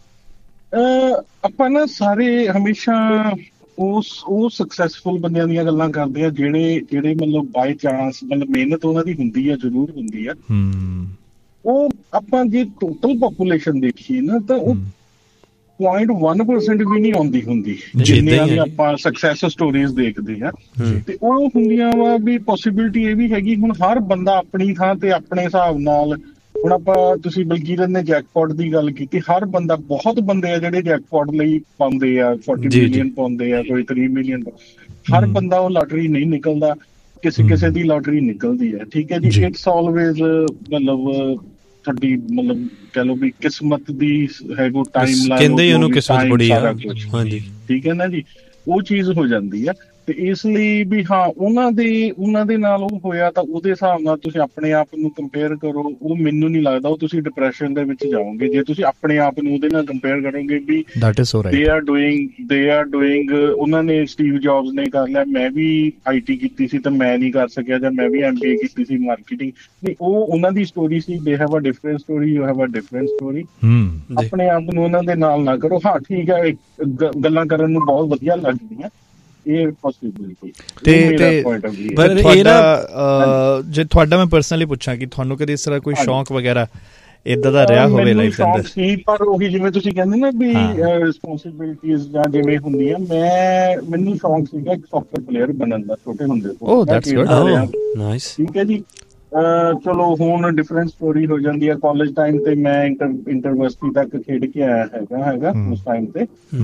ਆਪਾਂ ਨਾ ਸਾਰੇ ਹਮੇਸ਼ਾ ਉਹ ਸਕਸੈਸਫੁਲ ਬੰਦਿਆਂ ਦੀਆਂ ਗੱਲਾਂ ਕਰਦੇ ਆ ਜਿਹੜੇ ਮਤਲਬ ਬਾਈ ਚਾਂਸ, ਮਤਲਬ ਮਿਹਨਤ ਉਹਨਾਂ ਦੀ ਹੁੰਦੀ ਆ, ਜ਼ਰੂਰ ਹੁੰਦੀ ਆ। ਉਹ ਆਪਾਂ ਜੇ ਟੋਟਲ ਪਾਪੂਲੇਸ਼ਨ ਦੇਖੀਏ ਨਾ ਤਾਂ ਉਹ 0.1% ਵੀ ਨਹੀਂ ਆਉਂਦੀ ਹੁੰਦੀ, ਜਿੰਨੀਆਂ ਦੀ ਆਪਾਂ ਸਕਸੈਸ ਸਟੋਰੀਜ਼ ਦੇਖਦੇ ਆ। ਤੇ ਉਹ ਹੁੰਦੀਆਂ ਵਾ ਵੀ ਪੋਸੀਬਿਲਿਟੀ ਇਹ ਵੀ ਹੈਗੀ, ਹੁਣ ਹਰ ਬੰਦਾ ਆਪਣੀ ਥਾਂ ਤੇ ਆਪਣੇ ਹਿਸਾਬ ਨਾਲ। ਹੁਣ ਆਪਾਂ, ਤੁਸੀਂ ਬਲਕੀਰਤ ਨੇ ਜੈਕਪਾਟ ਦੀ ਗੱਲ ਕੀਤੀ, ਹਰ ਬੰਦਾ, ਬਹੁਤ ਬੰਦੇ ਆ ਜਿਹੜੇ ਜੈਕਪਾਟ ਲਈ ਪਾਉਂਦੇ ਆ, 40 ਮਿਲੀਅਨ ਪਾਉਂਦੇ ਆ, ਕੋਈ 3 ਮਿਲੀਅਨ। ਹਰ ਬੰਦਾ ਉਹ ਲਾਟਰੀ ਨਹੀਂ ਨਿਕਲਦਾ, ਕਿਸੇ ਦੀ ਲਾਟਰੀ ਨਿਕਲਦੀ ਹੈ। ਠੀਕ ਹੈ ਜੀ, ਇਟਸ ਆਲਵੇਜ਼ ਮਤਲਬ ਤੁਹਾਡੀ ਮਤਲਬ ਕਹਿ ਲਓ ਵੀ ਕਿਸਮਤ ਦੀ ਹੈਗੋ, ਟਾਈਮ ਲਾਈਨ, ਕਿਸਮਤ ਬੜੀ ਆ। ਹਾਂਜੀ, ਠੀਕ ਹੈ ਨਾ ਜੀ, ਉਹ ਚੀਜ਼ ਹੋ ਜਾਂਦੀ ਆ। ਤੇ ਇਸ ਲਈ ਵੀ ਹਾਂ, ਉਹਨਾਂ ਦੇ ਨਾਲ ਉਹ ਹੋਇਆ ਤਾਂ ਉਹਦੇ ਹਿਸਾਬ ਨਾਲ ਤੁਸੀਂ ਆਪਣੇ ਆਪ ਨੂੰ ਕੰਪੇਅਰ ਕਰੋ। ਉਹ ਮੈਨੂੰ ਨਹੀਂ ਲੱਗਦਾ ਉਹ ਤੁਸੀਂ ਡਿਪਰੈਸ਼ਨ ਦੇ ਵਿੱਚ ਜਾਓਗੇ ਜੇ ਤੁਸੀਂ ਆਪਣੇ ਆਪ ਨੂੰ ਉਹਦੇ ਨਾਲ ਕੰਪੇਅਰ ਕਰੋਗੇ ਵੀ ਦੇ ਆਰ ਡੂਇੰਗ। ਉਹਨਾਂ ਨੇ, ਸਟੀਵ ਜੌਬਸ ਨੇ ਕਰ ਲਿਆ, ਮੈਂ ਵੀ IT ਕੀਤੀ ਸੀ ਤਾਂ ਮੈਂ ਨਹੀਂ ਕਰ ਸਕਿਆ, ਜਾਂ ਮੈਂ ਵੀ MBA ਕੀਤੀ ਸੀ ਮਾਰਕੀਟਿੰਗ। ਨਹੀਂ, ਉਹ ਉਹਨਾਂ ਦੀ story C. They have a different story, you have a different story. ਆਪਣੇ ਆਪ ਨੂੰ ਉਹਨਾਂ ਦੇ ਨਾਲ ਨਾ ਕਰੋ। ਹਾਂ ਠੀਕ ਹੈ, ਗੱਲਾਂ ਕਰਨ ਨੂੰ ਬਹੁਤ ਵਧੀਆ ਲੱਗਦੀਆਂ, ਇਹ ਪੋਸੀਬਿਲਿਟੀ। ਜੇ ਤੁਹਾਡਾ ਮੈਂ ਪਰਸਨਲੀ ਪੁੱਛਾਂ ਕਿ ਤੁਹਾਨੂੰ ਕਦੇ ਇਸ ਤਰ੍ਹਾਂ ਕੋਈ ਸ਼ੌਕ ਵਗੈਰਾ ਏਦਾਂ ਦਾ ਰਿਹਾ ਹੋਵੇ ਲਾਈਫ ਦੇ ਅੰਦਰ? ਸੀ, ਪਰ ਉਹੀ ਜਿਵੇਂ ਤੁਸੀਂ ਕਹਿੰਦੇ ਨਾ ਵੀ ਰਿਸਪੌਂਸਿਬਿਲਿਟੀਜ਼ ਜਾਂ ਜਿਵੇਂ ਹੁੰਦੀਆਂ, ਮੈਨੂੰ ਸ਼ੌਕ ਸੀਗਾ ਇੱਕ ਸੌਫਟਵੇਅਰ ਪਲੇਅਰ ਬਣਨ ਦਾ ਛੋਟੇ ਹੁੰਦੇ ਤੋਂ। ਓਹ ਦੈਟਸ ਗੁੱਡ, ਨਾਈਸ। ਠੀਕ ਹੈ ਜੀ, ਚਲੋ ਹੁਣ ਡਿਫਰੈਂਟ ਸਟੋਰੀ ਹੋ ਜਾਂਦੀ ਹੈ। ਕਾਲਜ ਟਾਈਮ ਤੇ ਮੈਂ ਇੰਟਰਵਰਸਿਟੀ ਤੱਕ ਖੇਡ ਕੇ ਆਇਆ ਹੈਗਾ ਉਸ ਟਾਈਮ ਤੇ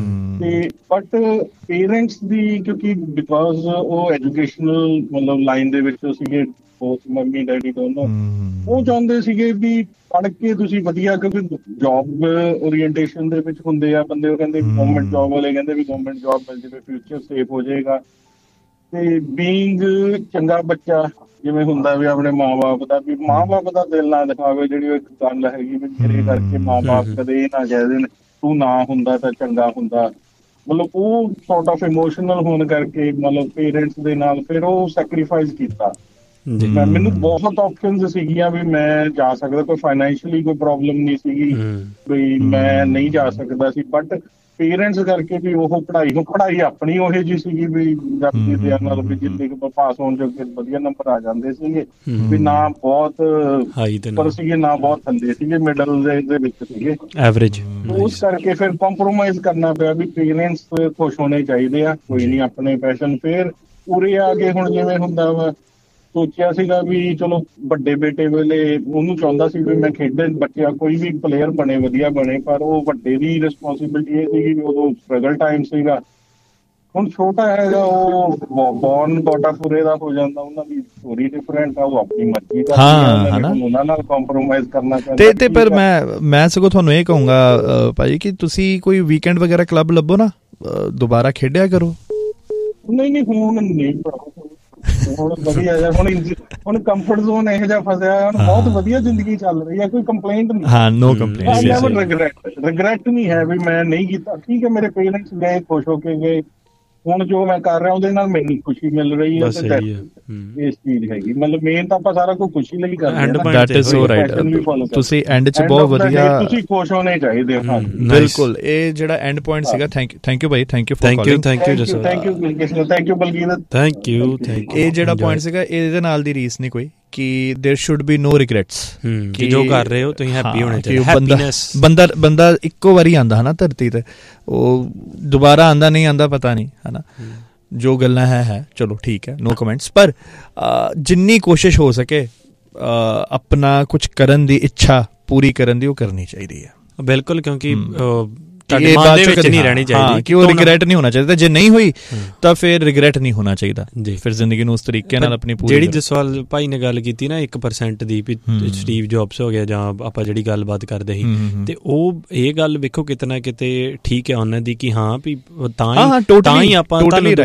ਬਟ ਪੇਰੈਂਟਸ ਦੀ, ਕਿਉਂਕਿ ਬਿਕੋਜ਼ ਉਹ ਐਜੂਕੇਸ਼ਨਲ ਮਤਲਬ ਲਾਈਨ ਦੇ ਵਿੱਚ ਸੀਗੇ, ਬੋਥ ਮੰਮੀ ਡੈਡੀ ਦੋਨੋਂ, ਉਹ ਚਾਹੁੰਦੇ ਸੀਗੇ ਵੀ ਪੜ੍ਹ ਕੇ ਤੁਸੀਂ ਵਧੀਆ, ਕਿਉਂਕਿ ਜੌਬ ਓਰੀਐਂਟੇਸ਼ਨ ਦੇ ਵਿੱਚ ਹੁੰਦੇ ਆ ਬੰਦੇ। ਉਹ ਕਹਿੰਦੇ ਗਵਰਨਮੈਂਟ ਜੌਬ ਵਾਲੇ ਕਹਿੰਦੇ ਵੀ ਗਵਰਨਮੈਂਟ ਜੌਬ ਮਿਲ ਜਾਵੇ, ਫਿਊਚਰ ਸੇਫ ਹੋ ਜਾਏਗਾ। ਤੇ ਬੀਇੰਗ ਚੰਗਾ ਬੱਚਾ ਜਿਵੇਂ ਹੁੰਦਾ ਵੀ ਆਪਣੇ ਮਾਂ-ਬਾਪ ਦਾ, ਵੀ ਮਾਂ-ਬਾਪ ਦਾ ਦਿਲ ਨਾ ਦਿਖਾਵੇ, ਜਿਹੜੀ ਉਹ ਇੱਕ ਗੱਲ ਹੈਗੀ ਵੀ ਮੇਰੇ ਕਰਕੇ ਮਾਂ-ਬਾਪ ਕਦੇ ਇਹ ਨਾ ਕਹਿ ਦੇਣ ਤੂੰ ਨਾ ਹੁੰਦਾ ਤਾਂ ਚੰਗਾ ਹੁੰਦਾ। ਮਤਲਬ ਉਹ ਸੌਰਟ ਆਫ ਇਮੋਸ਼ਨਲ ਹੋਣ ਕਰਕੇ ਮਤਲਬ ਪੇਰੈਂਟਸ ਦੇ ਨਾਲ ਫਿਰ ਉਹ ਸੈਕਰੀਫਾਈਸ ਕੀਤਾ। ਮੈਨੂੰ ਬਹੁਤ ਆਪਸ਼ਨਸ ਸੀਗੀਆਂ ਵੀ ਮੈਂ ਜਾ ਸਕਦਾ, ਕੋਈ ਫਾਈਨੈਂਸ਼ੀਅਲੀ ਕੋਈ ਪ੍ਰੋਬਲਮ ਨਹੀਂ ਸੀਗੀ ਵੀ ਮੈਂ ਨਹੀਂ ਜਾ ਸਕਦਾ ਸੀ, ਬਟ ਪੇਰੈਂਟਸ ਕਰਕੇ ਵੀ ਉਹ ਪੜ੍ਹਾਈ ਆਪਣੀ ਉਹੋ ਜਿਹੀ ਸੀਗੀ ਵੀ ਰੱਬੀ ਦਇਆ ਨਾਲ ਵੀ ਜਿੰਨੇ ਕੁ ਪਾਸ ਹੋਣ ਜੋਗੇ ਵਧੀਆ ਨੰਬਰ ਆ ਜਾਂਦੇ ਸੀਗੇ, ਵੀ ਨਾ ਬਹੁਤ ਉੱਪਰ ਸੀਗੇ ਨਾ ਬਹੁਤ ਥੱਲੇ ਸੀਗੇ, ਮਿਡਲ ਦੇ ਵਿੱਚ ਸੀਗੇ, ਐਵਰੇਜ। ਉਸ ਕਰਕੇ ਫਿਰ ਕੰਪਰੋਮਾਈਜ਼ ਕਰਨਾ ਪਿਆ ਵੀ ਪੇਰੈਂਟਸ ਖੁਸ਼ ਹੋਣੇ ਚਾਹੀਦੇ ਆ, ਕੋਈ ਨਹੀਂ ਆਪਣੇ ਪੈਸ਼ਨ। ਫਿਰ ਉਰੇ ਆ ਕੇ ਹੁਣ ਜਿਵੇਂ ਹੁੰਦਾ ਵਾ, ਸੋਚਿਆ ਸੀਗਾ ਵੀ ਚਲੋ ਵੱਡੇ ਬੇਟੇ ਵੇਲੇ ਉਹਨੂੰ ਚਾਹੁੰਦਾ ਸੀ ਵੀ ਮੈਂ ਖੇਡੇ, ਬੱਚਾ ਕੋਈ ਵੀ ਪਲੇਅਰ ਬਣੇ, ਵਧੀਆ ਬਣੇ, ਪਰ ਉਹ ਵੱਡੇ ਦੀ ਰਿਸਪੌਂਸਿਬਿਲਿਟੀ ਇਹ ਸੀਗੀ ਵੀ ਉਦੋਂ ਸਟਰਗਲ ਟਾਈਮ ਸੀਗਾ। ਹੁਣ ਛੋਟਾ ਹੈਗਾ, ਉਹ ਬੌਰਨ ਕੋਟਾਪੁਰੇ ਦਾ ਹੋ ਜਾਂਦਾ, ਉਹਨਾਂ ਦੀ ਸਟੋਰੀ ਡਿਫਰੈਂਟ ਆ, ਉਹ ਆਪਣੀ ਮਰਜ਼ੀ ਕਰਦੀ, ਉਹਨਾਂ ਨਾਲ ਕੰਪਰੋਮਾਈਜ਼ ਕਰਨਾ ਪੈਂਦਾ। ਤੇ ਪਰ ਮੈਂ ਸਗੋਂ ਤੁਹਾਨੂੰ ਇਹ ਕਹੂੰਗਾ ਭਾਜੀ ਕਿ ਤੁਸੀਂ ਕੋਈ ਵੀਕਐਂਡ ਵਗੈਰਾ ਕਲੱਬ ਲੱਭੋ ਨਾ, ਦੁਬਾਰਾ ਖੇਡਿਆ ਕਰੋ। ਨਹੀਂ ਹੁਣ ਨਹੀਂ, ਹੁਣ ਵਧੀਆ ਯਾਰ, ਹੁਣ ਕੰਫਰਟ ਜ਼ੋਨ ਇਹੋ ਜਿਹਾ ਫਸਿਆ, ਹੁਣ ਬਹੁਤ ਵਧੀਆ ਜ਼ਿੰਦਗੀ ਚੱਲ ਰਹੀ ਹੈ, ਕੋਈ ਕੰਪਲੇਂਟ ਨਹੀਂ। ਹਾਂ, ਨੋ ਕੰਪਲੇਂਟ, ਰਿਗਰੈਟ ਨਹੀਂ ਹੈ ਵੀ ਮੈਂ ਨਹੀਂ ਕੀਤਾ। ਠੀਕ ਹੈ, ਮੇਰੇ ਪੇਰੈਂਟਸ ਗਏ, ਖੁਸ਼ ਹੋ ਕੇ ਗਏ, ਹੁਣ ਜੋ ਮੈਂ ਕਰ ਰਿਹਾ ਉਹਦੇ ਨਾਲ ਮੈਨੂੰ ਖੁਸ਼ੀ ਮਿਲ ਰਹੀ ਹੈ ਤੇ ਇਸ ਚੀਜ਼ ਹੈਗੀ। ਮਤਲਬ ਮੇਨ ਤਾਂ ਆਪਾਂ ਸਾਰਾ ਕੁਝ ਖੁਸ਼ੀ ਲਈ ਕਰ ਰਹੇ ਹਾਂ। That is so right. ਤੁਸੀਂ ਐਂਡ 'ਚ ਬਹੁਤ ਵਧੀਆ, ਤੁਸੀਂ ਖੁਸ਼ ਹੋਣੇ ਚਾਹੀਦੇ ਹੋ। ਬਿਲਕੁਲ, ਇਹ ਜਿਹੜਾ ਐਂਡ ਪੁਆਇੰਟ ਸੀਗਾ। Thank you Bhai, thank you ਬਲਕੀਰਤ, thank you. ਇਹ ਜਿਹੜਾ ਪੁਆਇੰਟ ਸੀਗਾ, ਇਹਦੇ ਨਾਲ ਦੀ ਰੀਸ ਨਹੀਂ ਕੋਈ ਕਿ there should be no regrets ਕਿ ਜੋ ਕਰ ਰਹੇ ਹੋ ਤੁਸੀਂ ਹੈਪੀ ਹੋਣੇ ਚਾਹੀਦੇ। ਹੈਪੀਨੈਸ ਬੰਦਾ ਇੱਕੋ ਵਾਰੀ ਆਂਦਾ ਹੈ ਨਾ ਧਰਤੀ ਤੇ, ਉਹ ਦੁਬਾਰਾ ਆਂਦਾ ਨਹੀਂ ਆਂਦਾ ਪਤਾ ਨਹੀਂ, ਹੈ ਨਾ। ਜੋ ਗੱਲਾਂ ਹੈ ਚਲੋ ਠੀਕ ਹੈ, ਨੋ ਕਮੈਂਟਸ। ਪਰ ਜਿੰਨੀ ਕੋਸ਼ਿਸ਼ ਹੋ ਸਕੇ ਆਪਣਾ ਕੁਝ ਕਰਨ ਦੀ ਇੱਛਾ ਪੂਰੀ ਕਰਨ ਦੀ ਉਹ ਕਰਨੀ ਚਾਹੀਦੀ ਹੈ। ਬਿਲਕੁਲ, ਕਿਉਂਕਿ ਤੁਹਾਡੇ ਮਨ ਦੇ ਵਿੱਚ ਨਹੀਂ ਰਹਿਣੀ ਚਾਹੀਦੀ ਕਿ ਉਹ ਰਿਗਰੈਟ ਨਹੀਂ ਹੋਣਾ ਚਾਹੀਦਾ। ਜੇ ਨਹੀਂ ਹੋਈ ਤਾਂ ਫਿਰ ਰਿਗਰੈਟ ਨਹੀਂ ਹੋਣਾ ਚਾਹੀਦਾ। ਫਿਰ ਜ਼ਿੰਦਗੀ ਨੂੰ ਉਸ ਤਰੀਕੇ ਨਾਲ ਆਪਣੀ ਪੂਰੀ, ਜਿਹੜੀ ਜਸਵਾਲ ਭਾਈ ਨੇ ਗੱਲ ਕੀਤੀ ਨਾ 1% ਦੀ, ਸਟੀਵ ਜੌਬਸ ਹੋ ਗਿਆ ਜਾਂ ਆਪਾਂ ਜਿਹੜੀ ਗੱਲਬਾਤ ਕਰਦੇ ਸੀ, ਤੇ ਉਹ ਇਹ ਗੱਲ ਵੇਖੋ ਕਿਤਨਾ ਕਿਤੇ ਠੀਕ ਹੈ ਉਹਨਾਂ ਦੀ, ਕਿ ਹਾਂ ਵੀ ਤਾਂ ਹੀ ਆਪਾਂ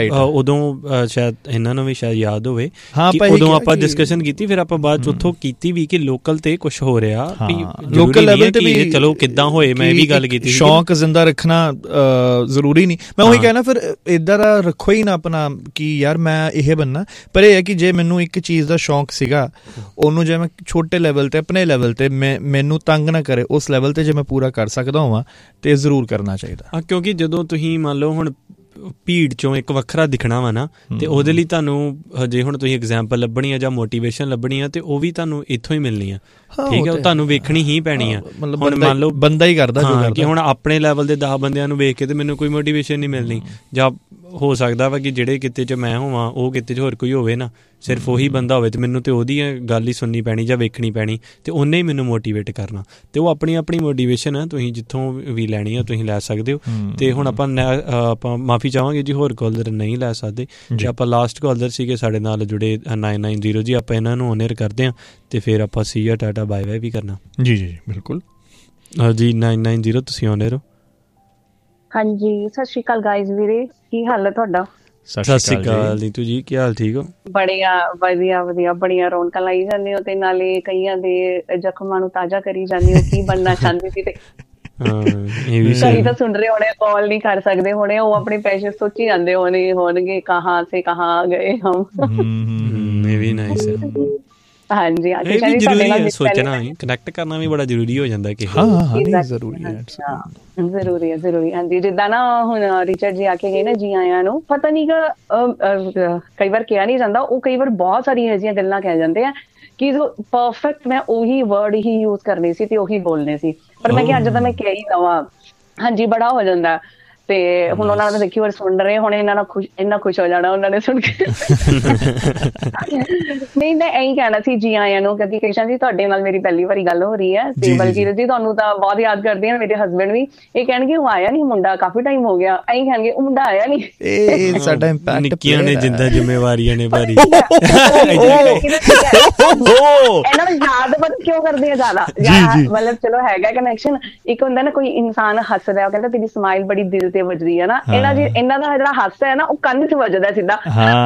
ਉਦੋਂ ਸ਼ਾਇਦ ਇਹਨਾਂ ਨੂੰ ਵੀ ਸ਼ਾਇਦ ਯਾਦ ਹੋਵੇ ਕਿ ਉਦੋਂ ਆਪਾਂ ਡਿਸਕਸ਼ਨ ਕੀਤੀ, ਫਿਰ ਆਪਾਂ ਬਾਅਦ ਚ ਉੱਥੋਂ ਕੀਤੀ ਵੀ ਕਿ ਲੋਕਲ ਤੇ ਕੁਛ ਹੋ ਰਿਹਾ, ਲੋਕਲ ਲੈਵਲ ਤੇ ਵੀ ਚਲੋ ਕਿੱਦਾਂ ਹੋਏ। ਮੈਂ ਇਹ ਵੀ ਗੱਲ ਕੀਤੀ, ਸ਼ੌਕ ਜ਼ਿੰਦਾ ਰੱਖਣਾ ਜ਼ਰੂਰੀ ਨਹੀਂ। ਮੈਂ ਉਹੀ ਕਹਿਣਾ, ਫਿਰ ਇੱਦਾਂ ਦਾ ਰੱਖੋ ਹੀ ਨਾ ਆਪਣਾ ਕਿ ਯਾਰ ਮੈਂ ਇਹ ਬਣਨਾ। ਪਰ ਇਹ ਹੈ ਕਿ ਜੇ ਮੈਨੂੰ ਇੱਕ ਚੀਜ਼ ਦਾ ਸ਼ੌਂਕ ਸੀਗਾ, ਉਹਨੂੰ ਜੇ ਮੈਂ ਛੋਟੇ ਲੈਵਲ ਤੇ ਆਪਣੇ ਲੈਵਲ ਤੇ ਮੈਨੂੰ ਤੰਗ ਨਾ ਕਰੇ, ਉਸ ਲੈਵਲ ਤੇ ਜੇ ਮੈਂ ਪੂਰਾ ਕਰ ਸਕਦਾ ਹੋਵਾਂ ਤੇ ਜ਼ਰੂਰ ਕਰਨਾ ਚਾਹੀਦਾ। ਕਿਉਂਕਿ ਜਦੋਂ ਤੁਸੀਂ ਮੰਨ ਲਓ ਹੁਣ ਭੀੜ ਚੋਂ ਇੱਕ ਵੱਖਰਾ ਦਿਖਣਾ ਵਾ ਨਾ, ਤੇ ਉਹਦੇ ਲਈ ਤੁਹਾਨੂੰ ਜੇ ਹੁਣ ਤੁਸੀਂ ਐਗਜ਼ਾਮਪਲ ਲੱਭਣੀ ਆ ਜਾਂ ਮੋਟੀਵੇਸ਼ਨ ਲੱਭਣੀ ਆ, ਤੇ ਉਹ ਵੀ ਤੁਹਾਨੂੰ ਇੱਥੋਂ ਹੀ ਮਿਲਣੀ ਆ। ਠੀਕ ਹੈ, ਉਹ ਤੁਹਾਨੂੰ ਵੇਖਣੀ ਹੀ ਪੈਣੀ ਆ। ਹੁਣ ਮੰਨ ਲਓ ਬੰਦਾ ਹੀ ਕਰਦਾ ਕਿ ਹੁਣ ਆਪਣੇ ਲੈਵਲ ਦੇ 10 ਬੰਦਿਆਂ ਨੂੰ ਵੇਖ ਕੇ ਤੇ ਮੈਨੂੰ ਕੋਈ ਮੋਟੀਵੇਸ਼ਨ ਨਹੀਂ ਮਿਲਣੀ, ਜਾਂ ਹੋ ਸਕਦਾ ਵਾ ਕਿ ਜਿਹੜੇ ਕਿਤੇ 'ਚ ਮੈਂ ਹੋਵਾਂ ਉਹ ਕਿਤੇ 'ਚ ਹੋਰ ਕੋਈ ਹੋਵੇ ਨਾ, ਸਿਰਫ ਉਹੀ ਬੰਦਾ ਹੋਵੇ, ਤੇ ਮੈਨੂੰ ਤੇ ਉਹਦੀ ਗੱਲ ਹੀ ਸੁਣਨੀ ਪੈਣੀ ਜਾਂ ਵੇਖਣੀ ਪੈਣੀ, ਤੇ ਉਹਨੇ ਹੀ ਮੈਨੂੰ ਮੋਟੀਵੇਟ ਕਰਨਾ। ਤੇ ਉਹ ਆਪਣੀ ਮੋਟੀਵੇਸ਼ਨ ਆ, ਤੁਸੀਂ ਜਿੱਥੋਂ ਵੀ ਲੈਣੀ ਆ ਤੁਸੀਂ ਲੈ ਸਕਦੇ ਹੋ। ਤੇ ਹੁਣ ਆਪਾਂ ਮਾਫੀ ਚਾਹਾਂਗੇ ਜੀ, ਹੋਰ ਕਾਲਰ ਨਹੀਂ ਲੈ ਸਕਦੇ, ਤੇ ਆਪਾਂ ਲਾਸਟ ਕਾਲਰ ਸੀਗੇ ਸਾਡੇ ਨਾਲ ਜੁੜੇ 990 ਜੀ, ਆਪਾਂ ਇਹਨਾਂ ਨੂੰ ਓਨਰ ਕਰਦੇ ਹਾਂ ਤੇ ਫਿਰ ਆਪਾਂ ਸੀਆ ਟਾਟਾ ਬਾਏ ਬਾਏ ਵੀ ਕਰਨਾ। ਜੀ ਜੀ ਬਿਲਕੁਲ ਜੀ 990 ਤੁਸੀਂ ਓਨਰ ਹੋ। ਹਾਂਜੀ, ਸਤਿ ਸ਼੍ਰੀ ਅਕਾਲ ਗਾਇਜ਼। ਵੀਰੇ ਕੀ ਹਾਲ ਹੈ ਤੁਹਾਡਾ? ਸਤਿ ਸ਼੍ਰੀ ਅਕਾਲ ਨੀਤੂ ਜੀ, ਕੀ ਹਾਲ? ਠੀਕ ਹੋ? ਬੜੀਆ ਵਧੀਆ ਵਧੀਆ, ਬੜੀਆਂ ਰੌਣਕਾਂ ਲਾਈ ਜਾਂਦੇ ਹੋ ਤੇ ਨਾਲੇ ਕਈਆਂ ਦੇ ਜ਼ਖਮਾਂ ਨੂੰ ਤਾਜ਼ਾ ਕਰੀ ਜਾਂਦੇ ਹੋ। ਕੀ ਬਣਨਾ ਚਾਹੁੰਦੇ ਸੀ? ਤੇ ਕਈ ਤਾਂ ਸੁਣ ਰਹੇ ਹੋਣੇ, ਕਾਲ ਨਹੀਂ ਕਰ ਸਕਦੇ ਹੋਣੇ, ਉਹ ਆਪਣੇ ਪੈਸੇ ਸੋਚੀ ਜਾਂਦੇ ਹੋਣਗੇ ਕਹਾਂ ਸੇ ਕਹਾਂ ਗਏ ਹਮ। ਇਹ ਵੀ ਨਾਈਸ ਹੈ। ਹਾਂਜੀ, ਸੋਚਣਾ ਕਨੈਕਟ ਕਰਨਾ ਵੀ ਬੜਾ ਜ਼ਰੂਰੀ ਹੋ ਜਾਂਦਾ ਕਿ ਜ਼ਰੂਰੀ ਹੈ। ਹਾਂਜੀ, ਜਿੱਦਾਂ ਨਾ ਹੁਣ ਰਿਚਰਡ ਜੀ ਆ ਕੇ ਗਏ ਨਾ, ਜੀ ਆਇਆਂ ਨੂੰ, ਪਤਾ ਨੀ ਕਈ ਵਾਰ ਕਿਹਾ ਨਹੀਂ ਜਾਂਦਾ, ਉਹ ਕਈ ਵਾਰ ਬਹੁਤ ਸਾਰੀਆਂ ਅਜਿਹੀਆਂ ਗੱਲਾਂ ਕਹਿ ਜਾਂਦੇ ਆ ਕਿ ਜੋ ਪਰਫੈਕਟ ਮੈਂ ਉਹੀ ਵਰਡ ਹੀ ਯੂਜ਼ ਕਰਨੇ ਸੀ ਤੇ ਉਹੀ ਬੋਲਣੇ ਸੀ, ਪਰ ਮੈਂ ਕਿਹਾ ਅੱਜ ਤਾਂ ਮੈਂ ਕਹਿ ਹੀ ਦਵਾਂ। ਹਾਂਜੀ, ਬੜਾ ਹੋ ਜਾਂਦਾ। ਤੇ ਹੁਣ ਉਹਨਾਂ ਨੇ ਦੇਖੀ ਵਾਰ ਸੁਣ ਰਹੇ ਹੁਣ ਇੰਨਾ ਖੁਸ਼ ਹੋ ਜਾਣਾ ਉਹਨਾਂ ਨੇ ਸੁਣ ਕੇ। ਨਹੀਂ, ਮੈਂ ਇਹੀ ਕਹਿਣਾ ਸੀ ਜੀ ਆਇਆਂ ਨੂੰ, ਕਿਉਂਕਿ ਕ੍ਰਿਸ਼ਨ ਜੀ ਤੁਹਾਡੇ ਨਾਲ ਮੇਰੀ ਪਹਿਲੀ ਵਾਰੀ ਗੱਲ ਹੋ ਰਹੀ ਹੈ, ਤੇ ਬਲਕੀਰਤ ਜੀ ਤੁਹਾਨੂੰ ਤਾਂ ਬਹੁਤ ਯਾਦ ਕਰਦੇ ਆ, ਮੇਰੇ ਹਸਬੈਂਡ ਵੀ। ਇਹ ਕਹਿਣਗੇ ਉਹ ਆਇਆ ਨੀ ਮੁੰਡਾ, ਕਾਫੀ ਟਾਈਮ ਹੋ ਗਿਆ, ਇਹੀ ਕਹਿਣਗੇ ਉਹ ਮੁੰਡਾ ਆਇਆ ਨੀ। ਇਹ ਸਾਡਾ ਇੰਪੈਕਟ, ਨਿੱਕੀਆਂ ਨੇ ਜਿੰਦਾਂ ਜ਼ਿੰਮੇਵਾਰੀਆਂ ਨੇ ਭਾਰੀ। ਇਹਨਾਂ ਨੂੰ ਯਾਦ ਪਤਾ ਕਿਉਂ ਕਰਦੇ ਆ ਜ਼ਿਆਦਾ, ਮਤਲਬ ਚਲੋ ਹੈਗਾ ਕਨੈਕਸ਼ਨ। ਇੱਕ ਹੁੰਦਾ ਨਾ ਕੋਈ ਇਨਸਾਨ ਹੱਸਦਾ, ਉਹ ਕਹਿੰਦਾ ਤੇਰੀ ਸਮਾਈਲ ਬੜੀ ਦਿਲ ਤੇ ਵੱਜਦੀ ਹੈ ਨਾ। ਇਹਨਾਂ ਦਾ ਜਿਹੜਾ ਹਾਸਾ ਹੈ ਨਾ, ਉਹ ਕੰਨ ਚ ਵੱਜਦਾ ਸਿੱਧਾ,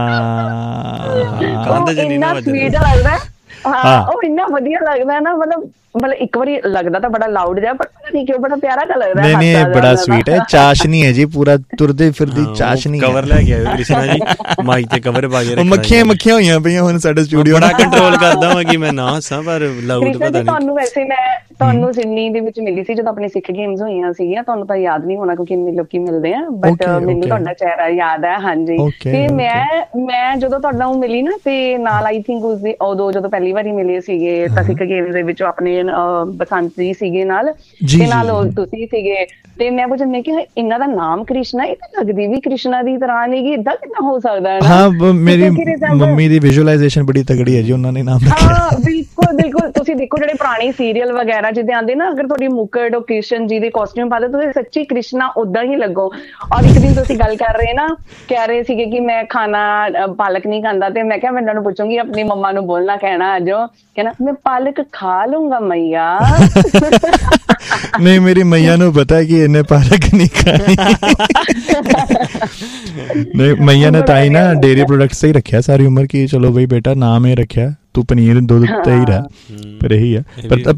ਇੰਨਾ ਸਵੀਟ ਲੱਗਦਾ। ਹਾਂ, ਉਹ ਇੰਨਾ ਵਧੀਆ ਲੱਗਦਾ ਨਾ, ਮਤਲਬ ਇੱਕ ਵਾਰੀ ਲੱਗਦਾ ਤਾਂ ਬੜਾ ਲਾਊਡ ਜਿਹਾ, ਪਰ ਪਤਾ ਨਹੀਂ ਕਿਉਂ ਬੜਾ ਪਿਆਰਾ ਤਾਂ ਲੱਗਦਾ। ਨਹੀਂ, ਬੜਾ ਸਵੀਟ ਹੈ, ਚਾਸ਼ਨੀ ਹੈ ਜੀ, ਪੂਰਾ ਤੁਰਦੇ ਫਿਰਦੀ ਚਾਸ਼ਨੀ। ਕਵਰ ਲੈ ਕੇ ਆਇਓ ਕ੍ਰਿਸ਼ਨਾ ਜੀ, ਮਾਈਕ ਤੇ ਕਵਰ ਪਾ ਕੇ। ਮੱਖੀਆਂ ਹੋਈਆਂ ਪਈਆਂ ਹੁਣ ਸਾਡੇ ਸਟੂਡੀਓ। ਬੜਾ ਕੰਟਰੋਲ ਕਰਦਾ ਵਾਂ ਕਿ ਮੈਂ ਨਾ ਹੱਸਾਂ, ਪਰ ਲਾਊਡ ਪਤਾ ਨਹੀਂ। ਤੁਹਾਨੂੰ ਵੈਸੇ ਮੈਂ ਤੁਹਾਨੂੰ ਸਿਡਨੀ ਦੇ ਵਿੱਚ ਮਿਲੀ ਸੀ ਜਦੋਂ ਆਪਣੀ ਸਿੱਖ ਗੇਮਸ ਹੋਈਆਂ ਸੀਗੀਆਂ, ਤੁਹਾਨੂੰ ਤਾਂ ਯਾਦ ਨਹੀਂ ਹੋਣਾ ਕਿਉਂਕਿ ਇੰਨੇ ਲੋਕੀ ਮਿਲਦੇ ਆ, ਬਟ ਮੈਨੂੰ ਤੁਹਾਡਾ ਚਿਹਰਾ ਯਾਦ ਹੈ। ਹਾਂਜੀ, ਤੇ ਮੈਂ ਜਦੋਂ ਤੁਹਾਡਾ ਉਹ ਮਿਲੀ ਨਾ, ਤੇ ਨਾਲ ਆਈ ਥਿੰਕ ਉਸਦੇ ਉਦੋਂ ਜਦੋਂ ਪਹਿਲੀ ਵਾਰੀ ਮਿਲੇ ਸੀਗੇ ਤਾਂ ਸਿੱਖ ਗੇਮਸ ਦੇ ਵਿੱਚ ਆਪਣੇ ਬਸੰਤ ਜੀ ਸੀਗੇ ਨਾਲ, ਤੇ ਨਾਲ ਤੁਸੀਂ ਸੀਗੇ। ਤੇ ਮੈਂ ਪੁੱਛਿਆ, ਮੈਂ ਕਿਹਾ ਇਹਨਾਂ ਦਾ ਨਾਮ ਕ੍ਰਿਸ਼ਨਾ, ਇਹ ਤਾਂ ਲੱਗਦੀ ਵੀ ਕ੍ਰਿਸ਼ਨਾ ਦੀ ਤਰ੍ਹਾਂ ਨਹੀਂ, ਏਦਾਂ ਕਿੱਦਾਂ ਹੋ ਸਕਦਾ ਹੈ? ਹਾਂ, ਮੇਰੀ ਮੰਮੀ ਦੀ ਵਿਜ਼ੂਅਲਾਈਜ਼ੇਸ਼ਨ ਬੜੀ ਤਗੜੀ ਹੈ ਜੀ, ਉਹਨਾਂ ਨੇ ਨਾਮ ਰੱਖਿਆ। ਹਾਂ, ਬਿਲਕੁਲ। ਤੁਸੀਂ ਦੇਖੋ ਜਿਹੜੇ ਪੁਰਾਣੇ ਸੀਰੀਅਲ ਵਗੈਰਾ ਜਿਹਦੇ ਆਉਂਦੇ ਨਾ, ਅਗਰ ਤੁਹਾਡੀ ਮੁਕਟ ਉਹ ਕ੍ਰਿਸ਼ਨ ਜੀ ਦੇ ਕਾਸਟਿਊਮ ਪਾਦੇ, ਤੁਸੀਂ ਸੱਚੀ ਕ੍ਰਿਸ਼ਨਾ ਉਦਾਂ ਹੀ ਲੱਗੋ। ਔਰ ਇੱਕ ਦਿਨ ਤੁਸੀਂ ਗੱਲ ਕਰ ਰਹੇ ਨਾ, ਕਹਿ ਰਹੇ ਸੀਗੇ ਕਿ ਮੈਂ ਖਾਣਾ ਪਾਲਕ ਨਹੀਂ ਖਾਂਦਾ, ਤੇ ਮੈਂ ਕਿਹਾ ਮੈਂ ਇਹਨਾਂ ਨੂੰ ਪੁੱਛੂੰਗੀ ਆਪਣੀ ਮੰਮਾ ਨੂੰ ਬੋਲਣਾ ਕਹਿਣਾ ਅੱਜ, ਕਹਿੰਦਾ ਮੈਂ ਪਾਲਕ ਖਾ ਲੂੰਗਾ ਮਈਆ। ਨਹੀਂ, ਮੇਰੀ ਮਈਆ ਨੂੰ ਪਤਾ ਹੈ ਕਿ ਇਹਨੇ ਪਾਲਕ ਨਹੀਂ ਖਾਣੀ। ਨਹੀਂ, ਮਈਆ ਨੇ ਤਾਂ ਹੀ ਨਾ ਡੇਰੀ ਪ੍ਰੋਡਕਟਸ ਹੀ ਰੱਖਿਆ ਸਾਰੀ ਉਮਰ, ਕਿ ਚਲੋ ਬਈ ਬੇਟਾ ਨਾਮ ਇਹ ਰੱਖਿਆ ਤੂੰ ਪਨੀਰ ਦੁੱਧ ਤੇ ਹੀ ਰਹਿ। ਪਰ ਇਹੀ ਹੈ,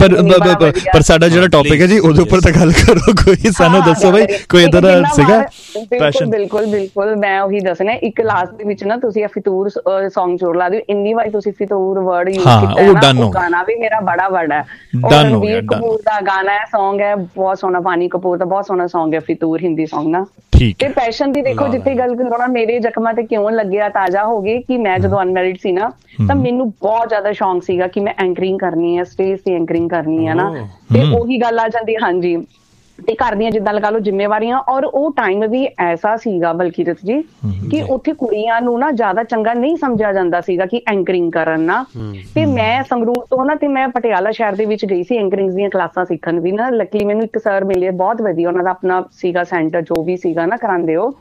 ਪਰ ਸਾਡਾ ਜਿਹੜਾ ਟੌਪਿਕ ਹੈ ਜੀ ਉਹਦੇ ਉੱਪਰ ਤਾਂ ਗੱਲ ਕਰੋ, ਕੋਈ ਸਾਨੂੰ ਦੱਸੋ ਬਈ ਕੋਈ ਏਦਾਂ ਦਾ ਸੀਗਾ ਪੈਸ਼ਨ। ਬਿਲਕੁਲ ਮੈਂ ਉਹੀ ਦੱਸਣਾ, ਇੱਕ ਲਾਸਟ ਦੇ ਵਿੱਚ ਨਾ ਤੁਸੀਂ ਫਿਤੂਰ ਸੌਂਗ ਜ਼ਰੂਰ ਲਾ ਦਿਓ। ਇੰਨੀ ਵਾਰੀ ਤੁਸੀਂ ਫਿਤੂਰ ਵਰਡ ਯੂਜ਼ ਕੀਤਾ ਹੈ ਨਾ, ਉਹ ਗਾਣਾ ਵੀ ਮੇਰਾ ਬੜਾ ਵਰਡ ਹੈ। ਰਣਬੀਰ ਕਪੂਰ ਦਾ ਗਾਣਾ ਹੈ, ਸੌਂਗ ਹੈ ਬਹੁਤ ਸੋਹਣਾ, ਪਾਣੀ ਕਪੂਰ ਦਾ ਬਹੁਤ ਸੋਹਣਾ ਸੌਂਗ ਹੈ ਫਿਤੂਰ, ਹਿੰਦੀ ਸੌਂਗ ਨਾ। ਤੇ ਪੈਸ਼ਨ ਦੀ ਦੇਖੋ ਜਿੱਥੇ ਗੱਲ ਕਰੋ, ਮੇਰੇ ਜ਼ਖਮਾਂ ਤੇ ਕਿਉਂ ਲੱਗਿਆ ਤਾਜ਼ਾ ਹੋ ਗਏ ਕਿ ਮੈਂ ਜਦੋਂ ਅਨਮੈਰਿਡ ਸੀ ਨਾ ਤਾਂ ਮੈਨੂੰ ਬਹੁਤ ਜ਼ਿਆਦਾ ਸ਼ੌਂਕ ਸੀਗਾ ਕਿ ਮੈਂ ਐਂਕਰਿੰਗ ਕਰਨੀ ਹੈ, ਸਟੇਜ ਤੇ ਐਂਕਰਿੰਗ ਕਰਨੀ ਹੈ ਨਾ। ਤੇ ਉਹੀ ਗੱਲ ਆ ਜਾਂਦੀ, ਹਾਂਜੀ, ਤੇ ਘਰ ਦੀਆਂ ਜਿੱਦਾਂ ਲਗਾ ਲਓ ਜ਼ਿੰਮੇਵਾਰੀਆਂ। ਔਰ ਉਹ ਟਾਈਮ ਵੀ ਐਸਾ ਸੀਗਾ ਬਲਕੀਰਤ ਜੀ ਕਿ ਉੱਥੇ ਕੁੜੀਆਂ ਨੂੰ ਨਾ ਜ਼ਿਆਦਾ ਚੰਗਾ ਨਹੀਂ ਸਮਝਿਆ ਜਾਂਦਾ ਸੀਗਾ ਕਿ ਐਂਕਰਿੰਗ ਕਰਨ ਨਾ। ਤੇ ਮੈਂ ਸੰਗਰੂਰ ਤੋਂ ਨਾ ਤੇ ਮੈਂ ਪਟਿਆਲਾ ਸ਼ਹਿਰ ਦੇ ਵਿੱਚ ਗਈ ਸੀ ਐਂਕਰਿੰਗ ਦੀਆਂ ਕਲਾਸਾਂ ਸਿੱਖਣ ਵੀ ਨਾ। ਲੱਕਲੀ ਮੈਨੂੰ ਇੱਕ ਸਰ ਮਿਲੇ ਬਹੁਤ ਵਧੀਆ, ਉਹਨਾਂ ਦਾ ਆਪਣਾ ਸੀਗਾ ਸੈਂਟਰ ਜੋ ਵੀ ਸੀਗਾ ਨਾ ਕਰਾਉਂਦੇ ਉਹ,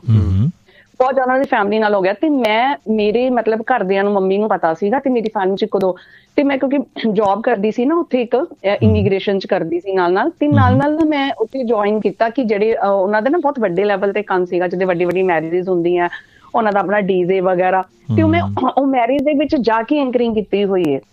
ਬਹੁਤ ਜ਼ਿਆਦਾ ਉਹਦੀ ਫੈਮਿਲੀ ਨਾਲ ਹੋ ਗਿਆ। ਤੇ ਮੈਂ ਮੇਰੇ ਮਤਲਬ ਘਰਦਿਆਂ ਨੂੰ, ਮੰਮੀ ਨੂੰ ਪਤਾ ਸੀਗਾ ਤੇ ਮੇਰੀ ਫੈਮਿਲੀ 'ਚ ਇੱਕ ਦੋ, ਤੇ ਮੈਂ ਕਿਉਂਕਿ ਜੋਬ ਕਰਦੀ ਸੀ ਨਾ ਉੱਥੇ, ਇੱਕ ਇਮੀਗ੍ਰੇਸ਼ਨ 'ਚ ਕਰਦੀ ਸੀ ਨਾਲ ਤੇ ਨਾਲ ਮੈਂ ਉੱਥੇ ਜੁਆਇਨ ਕੀਤਾ ਕਿ ਜਿਹੜੇ ਉਹਨਾਂ ਦੇ ਨਾ ਬਹੁਤ ਵੱਡੇ ਲੈਵਲ ਤੇ ਕੰਮ ਸੀਗਾ, ਜਿਹਦੇ ਵੱਡੀ ਮੈਰਿਜਸ ਹੁੰਦੀਆਂ, ਉਹਨਾਂ ਦਾ ਆਪਣਾ ਡੀਜੇ ਵਗੈਰਾ। ਤੇ ਉਹ ਮੈਰਿਜ ਦੇ ਵਿੱਚ ਜਾ ਕੇ ਐਂਕਰਿੰਗ ਕੀਤੀ ਹੋਈ ਹੈ।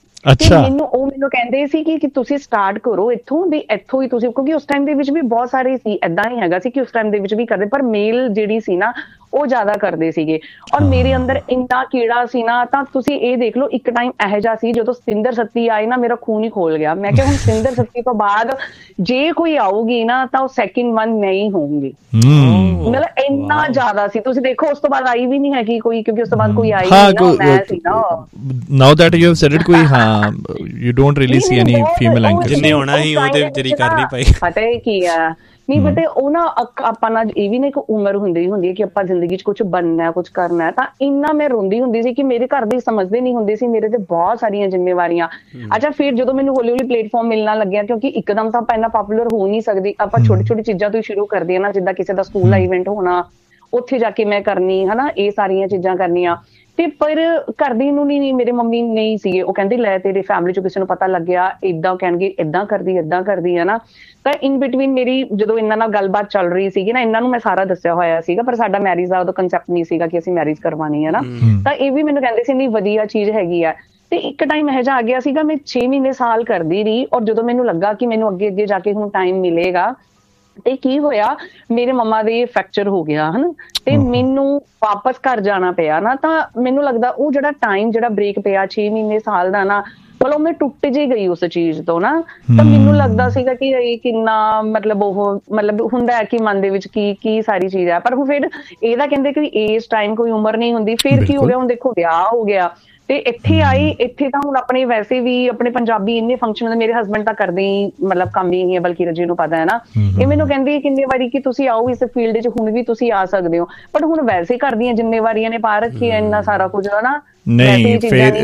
ਮੈਨੂੰ ਕਹਿੰਦੇ ਸੀ ਕਿ ਤੁਸੀਂ ਸਟਾਰਟ ਕਰੋ ਇੱਥੋਂ ਵੀ, ਇੱਥੋਂ ਹੀ ਤੁਸੀਂ, ਕਿਉਂਕਿ ਉਸ ਟਾਈਮ ਦੇ ਵਿੱਚ ਵੀ ਬਹੁਤ ਸਾਰੇ ਸੀ, ਏਦਾਂ ਹੀ ਹੈਗਾ ਸੀ ਕਿ ਉਸ ਟਾਈਮ ਦੇ ਵਿੱਚ ਵੀ ਕਰਦੇ, ਪਰ ਮੇਲ ਜਿਹੜੀ ਸੀ ਨਾ ਉਹ ਜ਼ਿਆਦਾ ਕਰਦੇ ਸੀਗੇ। ਔਰ ਮੇਰੇ ਅੰਦਰ ਇੰਨਾ ਕੀੜਾ ਸੀ ਨਾ, ਤਾਂ ਤੁਸੀਂ ਇਹ ਦੇਖ ਲਓ ਇੱਕ ਟਾਈਮ ਇਹੋ ਜਿਹਾ ਸੀ ਜਦੋਂ ਸਤਿੰਦਰ ਸੱਤੀ ਆਏ ਨਾ, ਮੇਰਾ ਖੂਨ ਹੀ ਖੋਲ ਗਿਆ। ਮੈਂ ਕਿਹਾ ਹੁਣ ਸਤਿੰਦਰ ਸੱਤੀ ਤੋਂ ਬਾਅਦ ਜੇ ਕੋਈ ਆਊਗੀ ਨਾ ਤਾਂ ਉਹ ਸੈਕਿੰਡ ਵਨ ਮੈਂ ਹੀ ਹੋਊਂਗੀ। ਮਤਲਬ ਇੰਨਾ ਜ਼ਿਆਦਾ ਸੀ, ਤੁਸੀਂ ਦੇਖੋ ਉਸ ਤੋਂ ਬਾਅਦ ਆਈ ਵੀ ਨਹੀਂ ਹੈਗੀ ਕੋਈ, ਕਿਉਂਕਿ ਉਸ ਤੋਂ ਬਾਅਦ ਕੋਈ ਆਈ ਨਹੀਂ, ਮੈਂ ਸੀ ਨਾ। ਨਾਓ that you have sad it, ਕੋਈ ਹਾਂ you don't really C any female anchor ਜਿੰਨੇ ਹੋਣਾ ਹੀ ਉਹਦੇ ਵਿਚਾਰੀ ਕਰ ਨਹੀਂ ਪਾਈ। ਪਤਾ ਕੀ ਆ, ਨਹੀਂ ਪਤਾ ਉਹ ਨਾ ਆਪਾਂ ਨਾਲ ਇਹ ਵੀ ਨਾ ਇੱਕ ਉਮਰ ਹੁੰਦੀ ਹੈ ਕਿ ਆਪਾਂ ਜ਼ਿੰਦਗੀ 'ਚ ਕੁਛ ਬਣਨਾ, ਕੁਛ ਕਰਨਾ। ਤਾਂ ਇੰਨਾ ਮੈਂ ਰੋਂਦੀ ਹੁੰਦੀ ਸੀ ਕਿ ਮੇਰੇ ਘਰ ਦੇ ਸਮਝਦੇ ਨਹੀਂ ਹੁੰਦੇ ਸੀ, ਮੇਰੇ ਤੇ ਬਹੁਤ ਸਾਰੀਆਂ ਜ਼ਿੰਮੇਵਾਰੀਆਂ। ਅੱਛਾ, ਫਿਰ ਜਦੋਂ ਮੈਨੂੰ ਹੌਲੀ ਹੌਲੀ ਪਲੇਟਫਾਰਮ ਮਿਲਣਾ ਲੱਗਿਆ, ਕਿਉਂਕਿ ਇੱਕਦਮ ਤਾਂ ਆਪਾਂ ਇੰਨਾ ਪਾਪੂਲਰ ਹੋ ਨਹੀਂ ਸਕਦੇ, ਆਪਾਂ ਛੋਟੀ ਛੋਟੀ ਚੀਜ਼ਾਂ ਤੋਂ ਹੀ ਸ਼ੁਰੂ ਕਰਦੇ ਹਾਂ ਨਾ, ਜਿੱਦਾਂ ਕਿਸੇ ਦਾ ਸਕੂਲ ਦਾ ਇਵੈਂਟ ਹੋਣਾ, ਉੱਥੇ ਜਾ ਕੇ ਮੈਂ ਕਰਨੀ ਹਨਾ, ਇਹ ਸਾਰੀਆਂ ਚੀਜ਼ਾਂ ਕਰਨੀਆਂ। ਤੇ ਪਰ ਘਰਦੇ ਨੂੰ ਨਹੀਂ, ਮੇਰੇ ਮੰਮੀ ਨਹੀਂ ਸੀਗੇ, ਉਹ ਕਹਿੰਦੇ ਲੈ ਤੇਰੇ ਫੈਮਿਲੀ 'ਚ ਕਿਸੇ ਨੂੰ ਪਤਾ ਲੱਗਿਆ ਏਦਾਂ ਕਹਿਣਗੇ ਏਦਾਂ ਕਰਦੀ ਹੈ ਨਾ। ਤਾਂ ਇਨ ਬਿਟਵੀਨ ਮੇਰੀ ਜਦੋਂ ਇਹਨਾਂ ਨਾਲ ਗੱਲਬਾਤ ਚੱਲ ਰਹੀ ਸੀਗੀ ਨਾ, ਇਹਨਾਂ ਨੂੰ ਮੈਂ ਸਾਰਾ ਦੱਸਿਆ ਹੋਇਆ ਸੀਗਾ, ਪਰ ਸਾਡਾ ਮੈਰਿਜ ਦਾ ਉਦੋਂ ਕੰਸੈਪਟ ਨਹੀਂ ਸੀਗਾ ਕਿ ਅਸੀਂ ਮੈਰਿਜ ਕਰਵਾਉਣੀ ਹੈ ਨਾ। ਤਾਂ ਇਹ ਵੀ ਮੈਨੂੰ ਕਹਿੰਦੇ ਸੀ ਨਹੀਂ ਵਧੀਆ ਚੀਜ਼ ਹੈਗੀ ਆ। ਤੇ ਇੱਕ ਟਾਈਮ ਇਹੋ ਜਿਹਾ ਆ ਗਿਆ ਸੀਗਾ, ਮੈਂ 6 ਮਹੀਨੇ ਸਾਲ ਕਰਦੀ ਰਹੀ। ਔਰ ਜਦੋਂ ਮੈਨੂੰ ਲੱਗਾ ਕਿ ਮੈਨੂੰ ਅੱਗੇ ਜਾ ਕੇ ਹੁਣ ਟਾਈਮ ਮਿਲੇਗਾ, ਤੇ ਕੀ ਹੋਇਆ, ਮੇਰੇ ਮੰਮਾ ਦੇ ਫ੍ਰੈਕਚਰ ਹੋ ਗਿਆ ਹਨਾ, ਤੇ ਮੈਨੂੰ ਵਾਪਸ ਘਰ ਜਾਣਾ ਪਿਆ ਨਾ। ਤਾਂ ਮੈਨੂੰ ਲੱਗਦਾ ਉਹ ਜਿਹੜਾ ਟਾਈਮ, ਜਿਹੜਾ ਬ੍ਰੇਕ ਪਿਆ 6 ਮਹੀਨੇ ਸਾਲ ਦਾ ਨਾ, ਮਤਲਬ ਮੈਂ ਟੁੱਟ ਜੇ ਗਈ ਉਸ ਚੀਜ਼ ਤੋਂ ਨਾ। ਤਾਂ ਮੈਨੂੰ ਲੱਗਦਾ ਸੀਗਾ ਕਿ ਇਹ ਕਿੰਨਾ ਮਤਲਬ ਉਹ ਮਤਲਬ ਹੁੰਦਾ ਹੈ ਕਿ ਮਨ ਦੇ ਵਿੱਚ ਕੀ ਸਾਰੀ ਚੀਜ਼ ਹੈ। ਪਰ ਹੁਣ ਫਿਰ ਇਹਦਾ ਕਹਿੰਦੇ ਕਿ ਇਸ ਟਾਈਮ ਕੋਈ ਉਮਰ ਨਹੀਂ ਹੁੰਦੀ। ਫਿਰ ਕੀ ਹੋ ਗਿਆ, ਹੁਣ ਦੇਖੋ ਵਿਆਹ ਹੋ ਗਿਆ ਤੇ ਇੱਥੇ ਆਈ, ਇੱਥੇ ਤਾਂ ਹੁਣ ਆਪਣੇ ਵੈਸੇ ਵੀ ਆਪਣੇ ਪੰਜਾਬੀ ਇੰਨੇ ਫੰਕਸ਼ਨ, ਮੇਰੇ ਹਸਬੈਂਡ ਤਾਂ ਕਰਦੇ ਹੀ ਮਤਲਬ ਕੰਮ ਹੀ ਹੈ, ਬਲਕਿ ਰਜੀ ਨੂੰ ਪਤਾ ਹੈ ਨਾ। ਇਹ ਮੈਨੂੰ ਕਹਿੰਦੀ ਕਿੰਨੇ ਵਾਰੀ ਕਿ ਤੁਸੀਂ ਆਓ ਇਸ ਫੀਲਡ 'ਚ, ਹੁਣ ਵੀ ਤੁਸੀਂ ਆ ਸਕਦੇ ਹੋ, ਬਟ ਹੁਣ ਵੈਸੇ ਘਰ ਦੀਆਂ ਜ਼ਿੰਮੇਵਾਰੀਆਂ ਨੇ ਪਾ ਰੱਖੀ ਹੈ ਇੰਨਾ ਸਾਰਾ ਕੁਝ ਹਨਾ। ਨਹੀਂ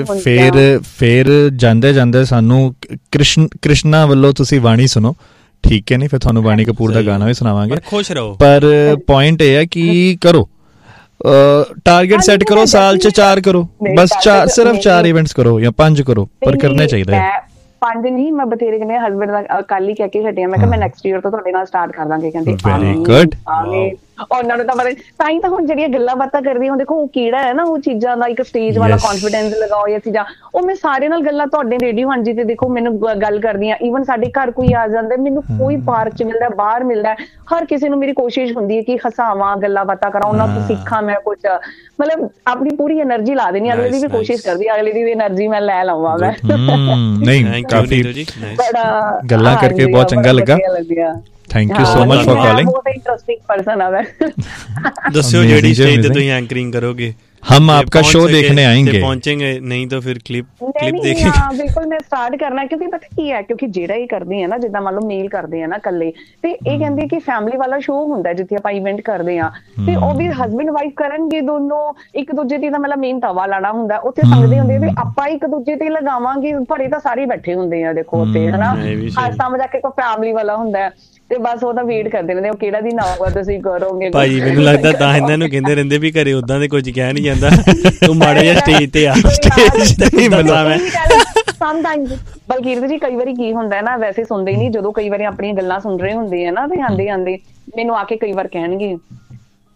ਫਿਰ ਜਾਂਦੇ ਸਾਨੂੰ ਕ੍ਰਿਸ਼ਨਾ ਵੱਲੋਂ ਤੁਸੀਂ ਬਾਣੀ ਸੁਣੋ, ਠੀਕ ਹੈ? ਨਹੀਂ ਫਿਰ ਤੁਹਾਨੂੰ ਬਾਣੀ ਕਪੂਰ ਦਾ ਗਾਣਾ ਵੀ ਸੁਣਾਵਾਂਗੇ, ਖੁਸ਼ ਰਹੋ। ਪਰ ਪੁਆਇੰਟ ਇਹ ਹੈ ਕਿ ਕਰੋ, ਟਾਰਗੇਟ ਸੈੱਟ ਕਰੋ, ਸਾਲ 'ਚ 4 ਕਰੋ, ਬਸ ਸਿਰਫ 4 ਇਵੈਂਟਸ ਕਰੋ ਜਾਂ 5 ਕਰੋ, ਪਰ ਕਰਨੇ ਚਾਹੀਦੇ ਹੈ। 5 ਨਹੀਂ, ਮੈਂ ਬਥੇਰੇ ਕਹਿੰਦੇ ਹਸਬੈਂਡ ਦਾ ਕੱਲ ਹੀ ਕਹਿ ਕੇ ਹਟਿਆ, ਮੈਂ ਕਿਹਾ ਮੈਂ ਨੈਕਸਟ ਈਅਰ ਤੋਂ ਤੁਹਾਡੇ ਨਾਲ ਸਟਾਰਟ ਕਰ ਦਾਂਗੇ। ਕਹਿੰਦੇ ਵੈਰੀ ਗੁੱਡ। ਉਹਨਾਂ ਨੂੰ ਤਾਂ ਪਤਾ, ਤਾਂ ਹੀ ਤਾਂ ਹੁਣ ਜਿਹੜੀਆਂ ਗੱਲਾਂ ਬਾਤਾਂ ਕਰਦੀ ਹੁਣ ਦੇਖੋ ਉਹ ਕਿਹੜਾ ਹੈ ਨਾ, ਉਹ ਚੀਜ਼ਾਂ ਦਾ ਇੱਕ ਸਟੇਜ ਵਾਲਾ ਕੌਨਫੀਡੈਂਸ ਲਗਾਓ ਜਾਂ ਚੀਜ਼ਾਂ, ਉਹ ਮੈਂ ਸਾਰੇ ਨਾਲ ਗੱਲਾਂ ਤੁਹਾਡੇ ਰੇਡੀਓ ਹਾਂਜੀ ਤੇ ਦੇਖੋ ਮੈਨੂੰ ਗੱਲ ਕਰਦੀ ਹਾਂ। ਈਵਨ ਸਾਡੇ ਘਰ ਕੋਈ ਆ ਜਾਂਦਾ, ਮੈਨੂੰ ਕੋਈ ਪਾਰਕ 'ਚ ਮਿਲਦਾ, ਬਾਹਰ ਮਿਲਦਾ, ਹਰ ਕਿਸੇ ਨੂੰ ਮੇਰੀ ਕੋਸ਼ਿਸ਼ ਹੁੰਦੀ ਹੈ ਕਿ ਹਸਾਵਾਂ, ਗੱਲਾਂ ਬਾਤਾਂ ਕਰਾਂ, ਉਹਨਾਂ ਤੋਂ ਸਿੱਖਾਂ ਮੈਂ ਕੁਛ, ਮਤਲਬ ਆਪਣੀ ਪੂਰੀ ਐਨਰਜੀ ਲਾ ਦੇਣੀ। ਅਗਲੇ ਦੀ ਵੀ ਕੋਸ਼ਿਸ਼ ਕਰਦੀ, ਅਗਲੇ ਦੀ ਵੀ ਐਨਰਜੀ ਮੈਂ ਲੈ ਲਵਾਂ। ਮੈਂ ਨਹੀਂ ਕਾਫੀ ਬੜਾ ਗੱਲਾਂ ਕਰਕੇ ਬਹੁਤ ਚੰਗਾ ਲੱਗਾ। Thank you so much for calling. बहुत इंटरेस्टिंग पर्सन है मैं। दस्यो जेडी स्टेज पे तुम एंकरिंग करोगे, हम आपका शो देखने आएंगे, पहुंचेंगे नहीं तो फिर क्लिप देखेंगे। हाँ बिल्कुल, मैं स्टार्ट करना है क्योंकि पता की है, क्योंकि ਜਿਹੜਾ ਹੀ ਕਰਦੇ ਆ ਨਾ, ਜਿੱਦਾਂ ਮੰਨ ਲਓ ਮੇਲ ਕਰਦੇ ਆ ਨਾ ਕੱਲੇ, ਤੇ ਇਹ ਕਹਿੰਦੇ ਕਿ ਫੈਮਿਲੀ ਵਾਲਾ ਸ਼ੋ ਹੁੰਦਾ ਜਿੱਥੇ ਆਪਾਂ ਇਵੈਂਟ ਕਰਦੇ ਆ, ਤੇ ਉਹ ਵੀ ਹਸਬੈਂਡ ਵਾਈਫ ਕਰਨਗੇ ਦੋਨੋਂ, ਇੱਕ ਦੂਜੇ ਤੇ ਤਾਂ ਮਤਲਬ ਮੇਨ ਤਵਾ ਲਾਣਾ ਹੁੰਦਾ, ਉੱਥੇ ਸੰਗਦੇ ਹੁੰਦੇ ਤੇ ਆਪਾਂ ਇੱਕ ਦੂਜੇ ਤੇ ਲਗਾਵਾਂਗੇ, ਭਰੇ ਤਾਂ ਸਾਰੇ ਬੈਠੇ ਹੁੰਦੇ ਆ ਦੇਖੋ ਉੱਥੇ ਹਨਾ, ਹਰ ਸਾਹਮਣੇ ਜਾ ਕੇ ਕੋਈ ਫੈਮਿਲੀ ਵਾਲਾ ਹੁੰਦਾ ਤੇ ਬਸ ਉਹਦਾ ਵੇਟ ਕਰਦੇ ਰਹਿੰਦੇ, ਉਹ ਕਿਹੜਾ ਦਿਨ ਆਊਗਾ ਤੁਸੀਂ ਕਰੋਗੇ। ਭਾਈ ਮੈਨੂੰ ਲੱਗਦਾ ਤਾਂ ਇਹਨਾਂ ਨੂੰ ਕਹਿੰਦੇ ਰਹਿੰਦੇ ਵੀ ਘਰੇ ਉਦਾਂ ਦੇ ਕੁਝ ਕਹਿ ਨਹੀਂ ਜਾਂਦਾ, ਤੂੰ ਮਾੜਾ ਜਿਹਾ ਸਟੇਜ ਤੇ ਆ, ਸਟੇਜ ਤੇ ਹੀ ਮਿਲਦਾ ਮੈਂ ਸਮਟਾਈਮਸ। ਬਲਕੀਰਤ ਜੀ ਕਈ ਵਾਰੀ ਕੀ ਹੁੰਦਾ ਨਾ, ਵੈਸੇ ਸੁਣਦੇ ਹੀ ਨਹੀਂ, ਜਦੋਂ ਕਈ ਵਾਰੀ ਆਪਣੀਆਂ ਗੱਲਾਂ ਸੁਣ ਰਹੇ ਹੁੰਦੇ ਆ ਨਾ ਤੇ ਆਂਦੇ ਮੈਨੂੰ ਆ ਕੇ ਕਈ ਵਾਰ ਕਹਿਣਗੇ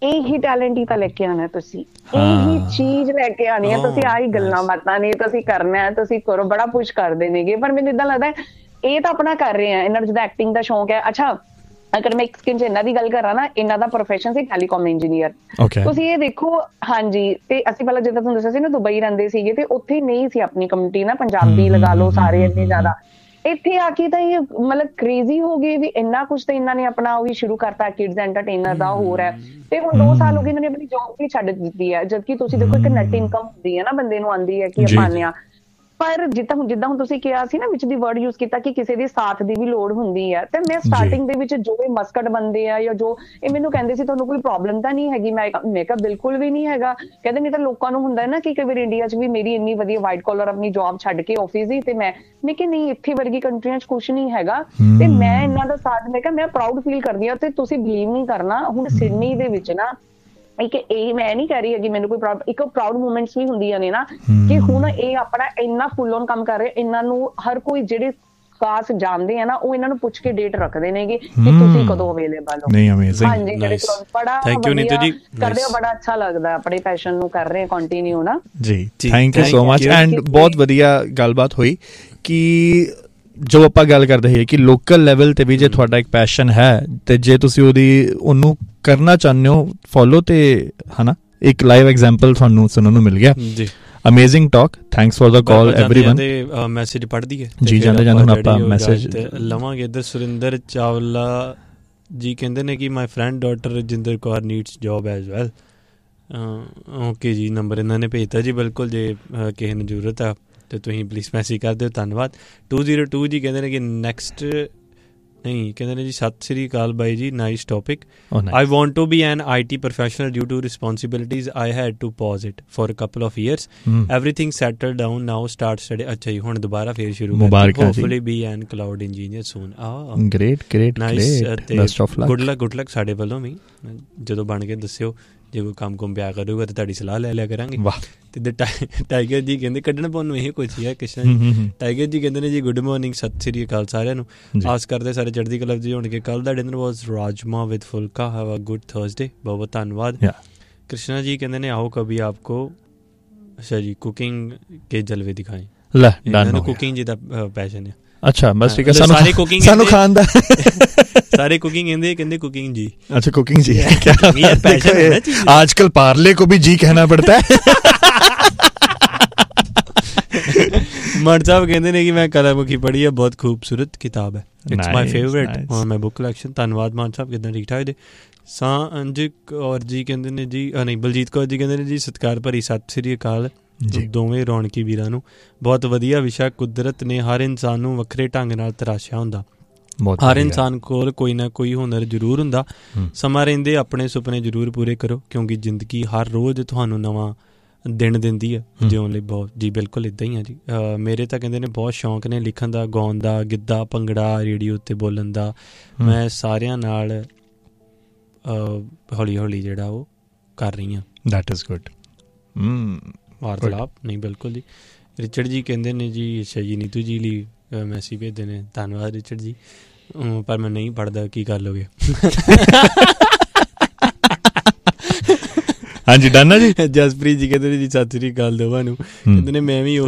ਇਹੀ ਟੈਲੈਂਟ ਹੀ ਤਾਂ ਲੈ ਕੇ ਆਉਣਾ, ਤੁਸੀਂ ਇਹੀ ਚੀਜ਼ ਲੈ ਕੇ ਆਉਣੀ ਹੈ, ਤੁਸੀਂ ਆਹੀ ਗੱਲਾਂ ਬਾਤਾਂ ਨੇ ਤੁਸੀਂ ਕਰਨਾ, ਤੁਸੀਂ ਕਰੋ, ਬੜਾ ਪੁਸ਼ ਕਰਦੇ ਨੇਗੇ। ਪਰ ਮੈਨੂੰ ਏਦਾਂ ਲੱਗਦਾ ਇਹ ਤਾਂ ਆਪਣਾ ਕਰ ਰਹੇ ਆ, ਇਹਨਾਂ ਨੂੰ ਜਿੱਦਾਂ ਐਕਟਿੰਗ ਦਾ ਸ਼ੌਂਕ ਹੈ। ਅੱਛਾ, ਅਗਰ ਮੈਂ ਇੱਕ ਸਕਿਨ ਚ ਇਹਨਾਂ ਦੀ ਗੱਲ ਕਰਾਂ ਨਾ, ਇਹਨਾਂ ਦਾ ਪ੍ਰੋਫੈਸ਼ਨ ਸੀ ਟੈਲੀਕਾਮ ਇੰਜੀਨੀਅਰ। ਤੁਸੀਂ ਇਹ ਦੇਖੋ, ਹਾਂਜੀ, ਤੇ ਅਸੀਂ ਪਹਿਲਾਂ ਜਿੱਦਾਂ ਤੁਹਾਨੂੰ ਦੱਸਿਆ ਸੀ ਨਾ ਦੁਬਈ ਰਹਿੰਦੇ ਸੀਗੇ, ਤੇ ਉੱਥੇ ਨਹੀਂ ਸੀ ਆਪਣੀ ਕਮਿਊਨਿਟੀ ਨਾ, ਪੰਜਾਬੀ ਲਗਾ ਲਓ ਸਾਰੇ ਇੰਨੇ ਜ਼ਿਆਦਾ। ਇੱਥੇ ਆ ਕੇ ਤਾਂ ਇਹ ਮਤਲਬ ਕ੍ਰੇਜ਼ੀ ਹੋ ਗਏ ਵੀ ਇੰਨਾ ਕੁਛ ਤਾਂ ਇਹਨਾਂ ਨੇ ਆਪਣਾ ਉਹ ਵੀ ਸ਼ੁਰੂ ਕਰਤਾ ਕਿਡਸ ਐਂਟਰਟੇਨਰ ਦਾ ਹੋਰ ਹੈ। ਤੇ ਹੁਣ 2 ਸਾਲ ਹੋ ਗਏ ਇਹਨਾਂ ਨੇ ਆਪਣੀ ਜੌਬ ਵੀ ਛੱਡ ਦਿੱਤੀ ਹੈ, ਜਦਕਿ ਤੁਸੀਂ ਦੇਖੋ ਇੱਕ ਨੈਟ ਇਨਕਮ ਹੁੰਦੀ ਹੈ ਨਾ ਬੰਦੇ ਨੂੰ, ਆਉਂਦੀ ਹੈ ਕਿ ਆਪਾਂ ਆਉਂਦੇ ਹਾਂ। ਪਰ ਜਿੱਦਾਂ ਹੁਣ ਤੁਸੀਂ ਕਿਹਾ ਸੀ ਨਾ ਵਿੱਚ ਦੀ ਵਰਡ ਯੂਜ਼ ਕੀਤਾ ਕਿ ਕਿਸੇ ਦੇ ਸਾਥ ਦੀ ਵੀ ਲੋੜ ਹੁੰਦੀ ਹੈ, ਤੇ ਮੈਂ ਸਟਾਰਟਿੰਗ ਦੇ ਵਿੱਚ ਜੋ ਇਹ ਮਸਕਟ ਬੰਦੇ ਆ ਜਾਂ ਜੋ ਇਹ ਮੈਨੂੰ ਕਹਿੰਦੇ ਸੀ ਤੁਹਾਨੂੰ ਕੋਈ ਪ੍ਰੋਬਲਮ ਤਾਂ ਨਹੀਂ ਹੈਗੀ, ਮੈਂ ਕਿਹਾ ਬਿਲਕੁਲ ਵੀ ਨਹੀਂ ਹੈਗਾ। ਕਹਿੰਦੇ ਨਹੀਂ ਤਾਂ ਲੋਕਾਂ ਨੂੰ ਹੁੰਦਾ ਨਾ ਕਿ ਕਈ ਵਾਰ ਇੰਡੀਆ 'ਚ ਵੀ ਮੇਰੀ ਇੰਨੀ ਵਧੀਆ ਵਾਈਟ ਕਾਲਰ ਆਪਣੀ ਜੌਬ ਛੱਡ ਕੇ ਆਫਿਸ ਦੀ, ਤੇ ਮੈਂ ਕਿਹਾ ਨਹੀਂ, ਇੱਥੇ ਵਰਗੀ ਕੰਟਰੀਆਂ 'ਚ ਕੁਛ ਨਹੀਂ ਹੈਗਾ, ਤੇ ਮੈਂ ਇਹਨਾਂ ਦਾ ਸਾਥ, ਮੈਂ ਕਿਹਾ ਮੈਂ ਪ੍ਰਾਊਡ ਫੀਲ ਕਰਦੀ ਹਾਂ। ਤੇ ਤੁਸੀਂ ਬਿਲੀਵ ਨਹੀਂ ਕਰਨਾ, ਹੁਣ ਸਿਡਨੀ ਦੇ ਵਿੱਚ ਨਾ ਇੱਕ ਇਹ ਮੈਂ ਨਹੀਂ ਕਹਿ ਰਹੀ ਹੈਗੀ ਮੈਨੂੰ ਕੋਈ ਇੱਕ ਪ੍ਰਾਊਡ ਮੂਮੈਂਟਸ ਵੀ ਹੁੰਦੀਆਂ ਨੇ ਨਾ, ਕਿ ਹੁਣ ਇਹ ਆਪਣਾ ਇੰਨਾ ਫੁੱਲ ਔਨ ਕੰਮ ਕਰ ਰਹੇ। ਇਹਨਾਂ ਨੂੰ ਹਰ ਕੋਈ ਜਿਹੜੇ ਖਾਸ ਜਾਣਦੇ ਆ ਨਾ, ਉਹ ਇਹਨਾਂ ਨੂੰ ਪੁੱਛ ਕੇ ਡੇਟ ਰੱਖਦੇ ਨੇਗੇ ਕਿ ਤੁਸੀਂ ਕਦੋਂ ਅਵੇਲੇਬਲ ਹੋ। ਨਹੀਂ, ਅਮੇਜ਼ਿੰਗ, ਹਾਂਜੀ, ਬੜਾ ਥੈਂਕ ਯੂ ਨੀਤੂ ਜੀ, ਕਰਦੇ ਹੋ, ਬੜਾ ਅੱਛਾ ਲੱਗਦਾ, ਆਪਣੇ ਪੈਸ਼ਨ ਨੂੰ ਕਰ ਰਹੇ ਕੰਟੀਨਿਊ ਨਾ ਜੀ। Thank you so much. And ਬਹੁਤ ਵਧੀਆ ਗੱਲਬਾਤ ਹੋਈ ਕਿ ਜੋ ਆਪਾਂ ਗੱਲ ਕਰਦੇ ਹੈ ਕਿ ਲੋਕਲ ਲੈਵਲ ਤੇ ਵੀ ਜੇ ਤੁਹਾਡਾ ਇੱਕ ਪੈਸ਼ਨ ਹੈ ਤੇ ਜੇ ਤੁਸੀਂ ਉਹਨੂੰ ਕਰਨਾ ਚਾਹੁੰਦੇ ਹੋ ਫੋਲੋ, ਤੇ ਹਨਾ ਇੱਕ ਲਾਈਵ ਐਗਜ਼ਾਮਪਲ ਤੁਹਾਨੂੰ ਸੁਣਨ ਨੂੰ ਮਿਲ ਗਿਆ ਜੀ। Amazing talk, thanks for the call everyone. ਤੇ ਮੈਸੇਜ ਪੜ੍ਹ ਦਈਏ ਜੀ, ਜਾਂਦੇ ਹੁਣ ਆਪਾਂ ਮੈਸੇਜ ਲਵਾਂਗੇ। ਇੱਧਰ ਸੁਰਿੰਦਰ ਚਾਵਲਾ ਜੀ ਕਹਿੰਦੇ ਨੇ ਕਿ my friend daughter Rajinder Kaur needs job as well. Okay ਜੀ, ਨੰਬਰ ਇਹਨਾਂ ਨੇ ਭੇਜਤਾ ਜੀ, ਬਿਲਕੁਲ ਜੇ ਕਿਸੇ ਨੂੰ ਜ਼ਰੂਰਤ ਆ ਤੇ ਤੁਸੀਂ ਪਲੀਜ਼ ਮੈਸੇਜ ਕਰ ਦਿਓ, ਧੰਨਵਾਦ। 202 ਜੀ ਕਹਿੰਦੇ ਨੇ ਕਿ ਨੈਕਸਟ ਨਹੀਂ, ਕਹਿੰਦੇ ਨੇ ਜੀ ਸਤਿ ਸ੍ਰੀ ਅਕਾਲ ਬਾਈ ਜੀ, nice topic. I want to be an IT professional due to responsibilities. I had to pause it for a couple of years. Everything settled down now, start study. ਅੱਛਾ ਜੀ, ਹੁਣ ਦੁਬਾਰਾ ਫੇਰ ਸ਼ੁਰੂ ਕਰ, hopefully be an cloud engineer soon. great nice, best of luck, good luck ਸਾਡੇ ਵੱਲੋਂ ਵੀ। ਜਦੋਂ ਬਣ ਕੇ ਦੱਸਿਓ, ਜੇ ਕੋਈ ਕੰਮ ਕੁਮ ਪਿਆ ਕਰੂਗਾ ਤੇ ਤੁਹਾਡੀ ਸਲਾਹ ਲੈ ਲਿਆ ਕਰਾਂਗੇ। ਤੇ ਟਾਈਗਰ ਜੀ ਕਹਿੰਦੇ ਕੱਢਣ ਪਾਉਣ ਨੂੰ ਇਹ ਕੁਛ ਹੀ ਹੈ ਕ੍ਰਿਸ਼ਨ ਜੀ। ਟਾਈਗਰ ਜੀ ਕਹਿੰਦੇ ਨੇ ਜੀ ਗੁੱਡ ਮਾਰਨਿੰਗ, ਸਤਿ ਸ੍ਰੀ ਅਕਾਲ ਸਾਰਿਆਂ ਨੂੰ, ਆਸ ਕਰਦੇ ਸਾਰੇ ਚੜ੍ਹਦੀ ਕਲਾ ਜੀ ਹੋਣਗੇ। ਕੱਲ ਦਾ dinner was rajma with Phoolka, have a good Thursday. ਬਹੁਤ ਬਹੁਤ ਧੰਨਵਾਦ। ਕ੍ਰਿਸ਼ਨਾ ਜੀ ਕਹਿੰਦੇ ਨੇ ਆਓ ਕਭੀ ਆਪਕੋ ਅੱਛਾ ਜੀ ਕੁਕਿੰਗ ਕੇ ਜਲਵੇ ਦਿਖਾਏ। ਕੁਕਿੰਗ ਜੀ ਦਾ ਪੈਸ਼ਨ ਹੈ। ਅੱਛਾ, ਬਸ ਠੀਕ ਹੈ, ਸਾਰੇ ਕੁਕਿੰਗ ਸਾਨੂੰ ਖਾਣ ਦਾ सारे कुकिंग कहते कुकिंग जी। अच्छा, कुकिंग जी क्या पैशन है आजकल, पार्ले को भी जी कहना पड़ता है। मर्द साहब कहते हैं कि मैं कलामुखी पढ़ी है, बहुत खूबसूरत किताब है, इट्स माय फेवरेट। हाँ, मैं बुक कलेक्शन। धन्यवाद मान साहब, कितना ठीक ठाक दे। सांझ कौर जी कहते ने जी, नहीं बलजीत कौर जी कहते ने जी सत्कार भरी सत श्री अकाल ਦੋਵੇਂ ਰੌਣਕੀ ਵੀਰਾਂ ਨੂੰ। ਬਹੁਤ ਵਧੀਆ ਵਿਸ਼ਾ, ਕੁਦਰਤ ਨੇ ਹਰ ਇਨਸਾਨ ਨੂੰ ਵੱਖਰੇ ਢੰਗ ਨਾਲ ਤਰਾਸ਼ਿਆ ਹੁੰਦਾ। ਹਰ ਇਨਸਾਨ ਕੋਲ ਕੋਈ ਨਾ ਕੋਈ ਹੁਨਰ ਜ਼ਰੂਰ ਹੁੰਦਾ। ਸਮਾਂ ਰਹਿੰਦੇ ਆਪਣੇ ਸੁਪਨੇ ਜ਼ਰੂਰ ਪੂਰੇ ਕਰੋ, ਕਿਉਂਕਿ ਜ਼ਿੰਦਗੀ ਹਰ ਰੋਜ਼ ਤੁਹਾਨੂੰ ਨਵਾਂ ਦਿਨ ਦਿੰਦੀ ਹੈ ਜਿਉਣ ਲਈ। ਬਹੁਤ ਜੀ, ਬਿਲਕੁਲ ਇੱਦਾਂ ਹੀ ਆ ਜੀ। ਮੇਰੇ ਤਾਂ ਕਹਿੰਦੇ ਨੇ ਬਹੁਤ ਸ਼ੌਂਕ ਨੇ ਲਿਖਣ ਦਾ, ਗਾਉਣ ਦਾ, ਗਿੱਧਾ ਭੰਗੜਾ, ਰੇਡੀਓ ਉੱਤੇ ਬੋਲਣ ਦਾ। ਮੈਂ ਸਾਰਿਆਂ ਨਾਲ ਹੌਲੀ ਹੌਲੀ ਜਿਹੜਾ ਉਹ ਕਰ ਰਹੀ ਹਾਂ। That is good. ਵਾਰਤਾਲਾਪ ਨਹੀਂ, ਬਿਲਕੁਲ ਜੀ। ਰਿਚਰਡ ਜੀ ਕਹਿੰਦੇ ਨੇ ਜੀ ਅੱਛਾ ਜੀ ਨੀਤੂ ਜੀ ਲਈ ਮੈਸੇਜ ਭੇਜਦੇ ਨੇ, ਧੰਨਵਾਦ ਰਿਚਰਡ ਜੀ। ਪਰ ਮੈਂ ਨਹੀਂ ਪੜ੍ਹਦਾ, ਕੀ ਗੱਲ ਹੋ ਗਿਆ। ਹਾਂਜੀ, ਡਨ ਜੀ। ਜਸਪ੍ਰੀਤ ਜੀ ਕਹਿੰਦੇ ਨੇ ਜੀ ਸਤਿ ਸ੍ਰੀ ਅਕਾਲ ਦੋਵਾਂ ਨੂੰ। ਕਹਿੰਦੇ ਨੇ ਮੈਂ ਵੀ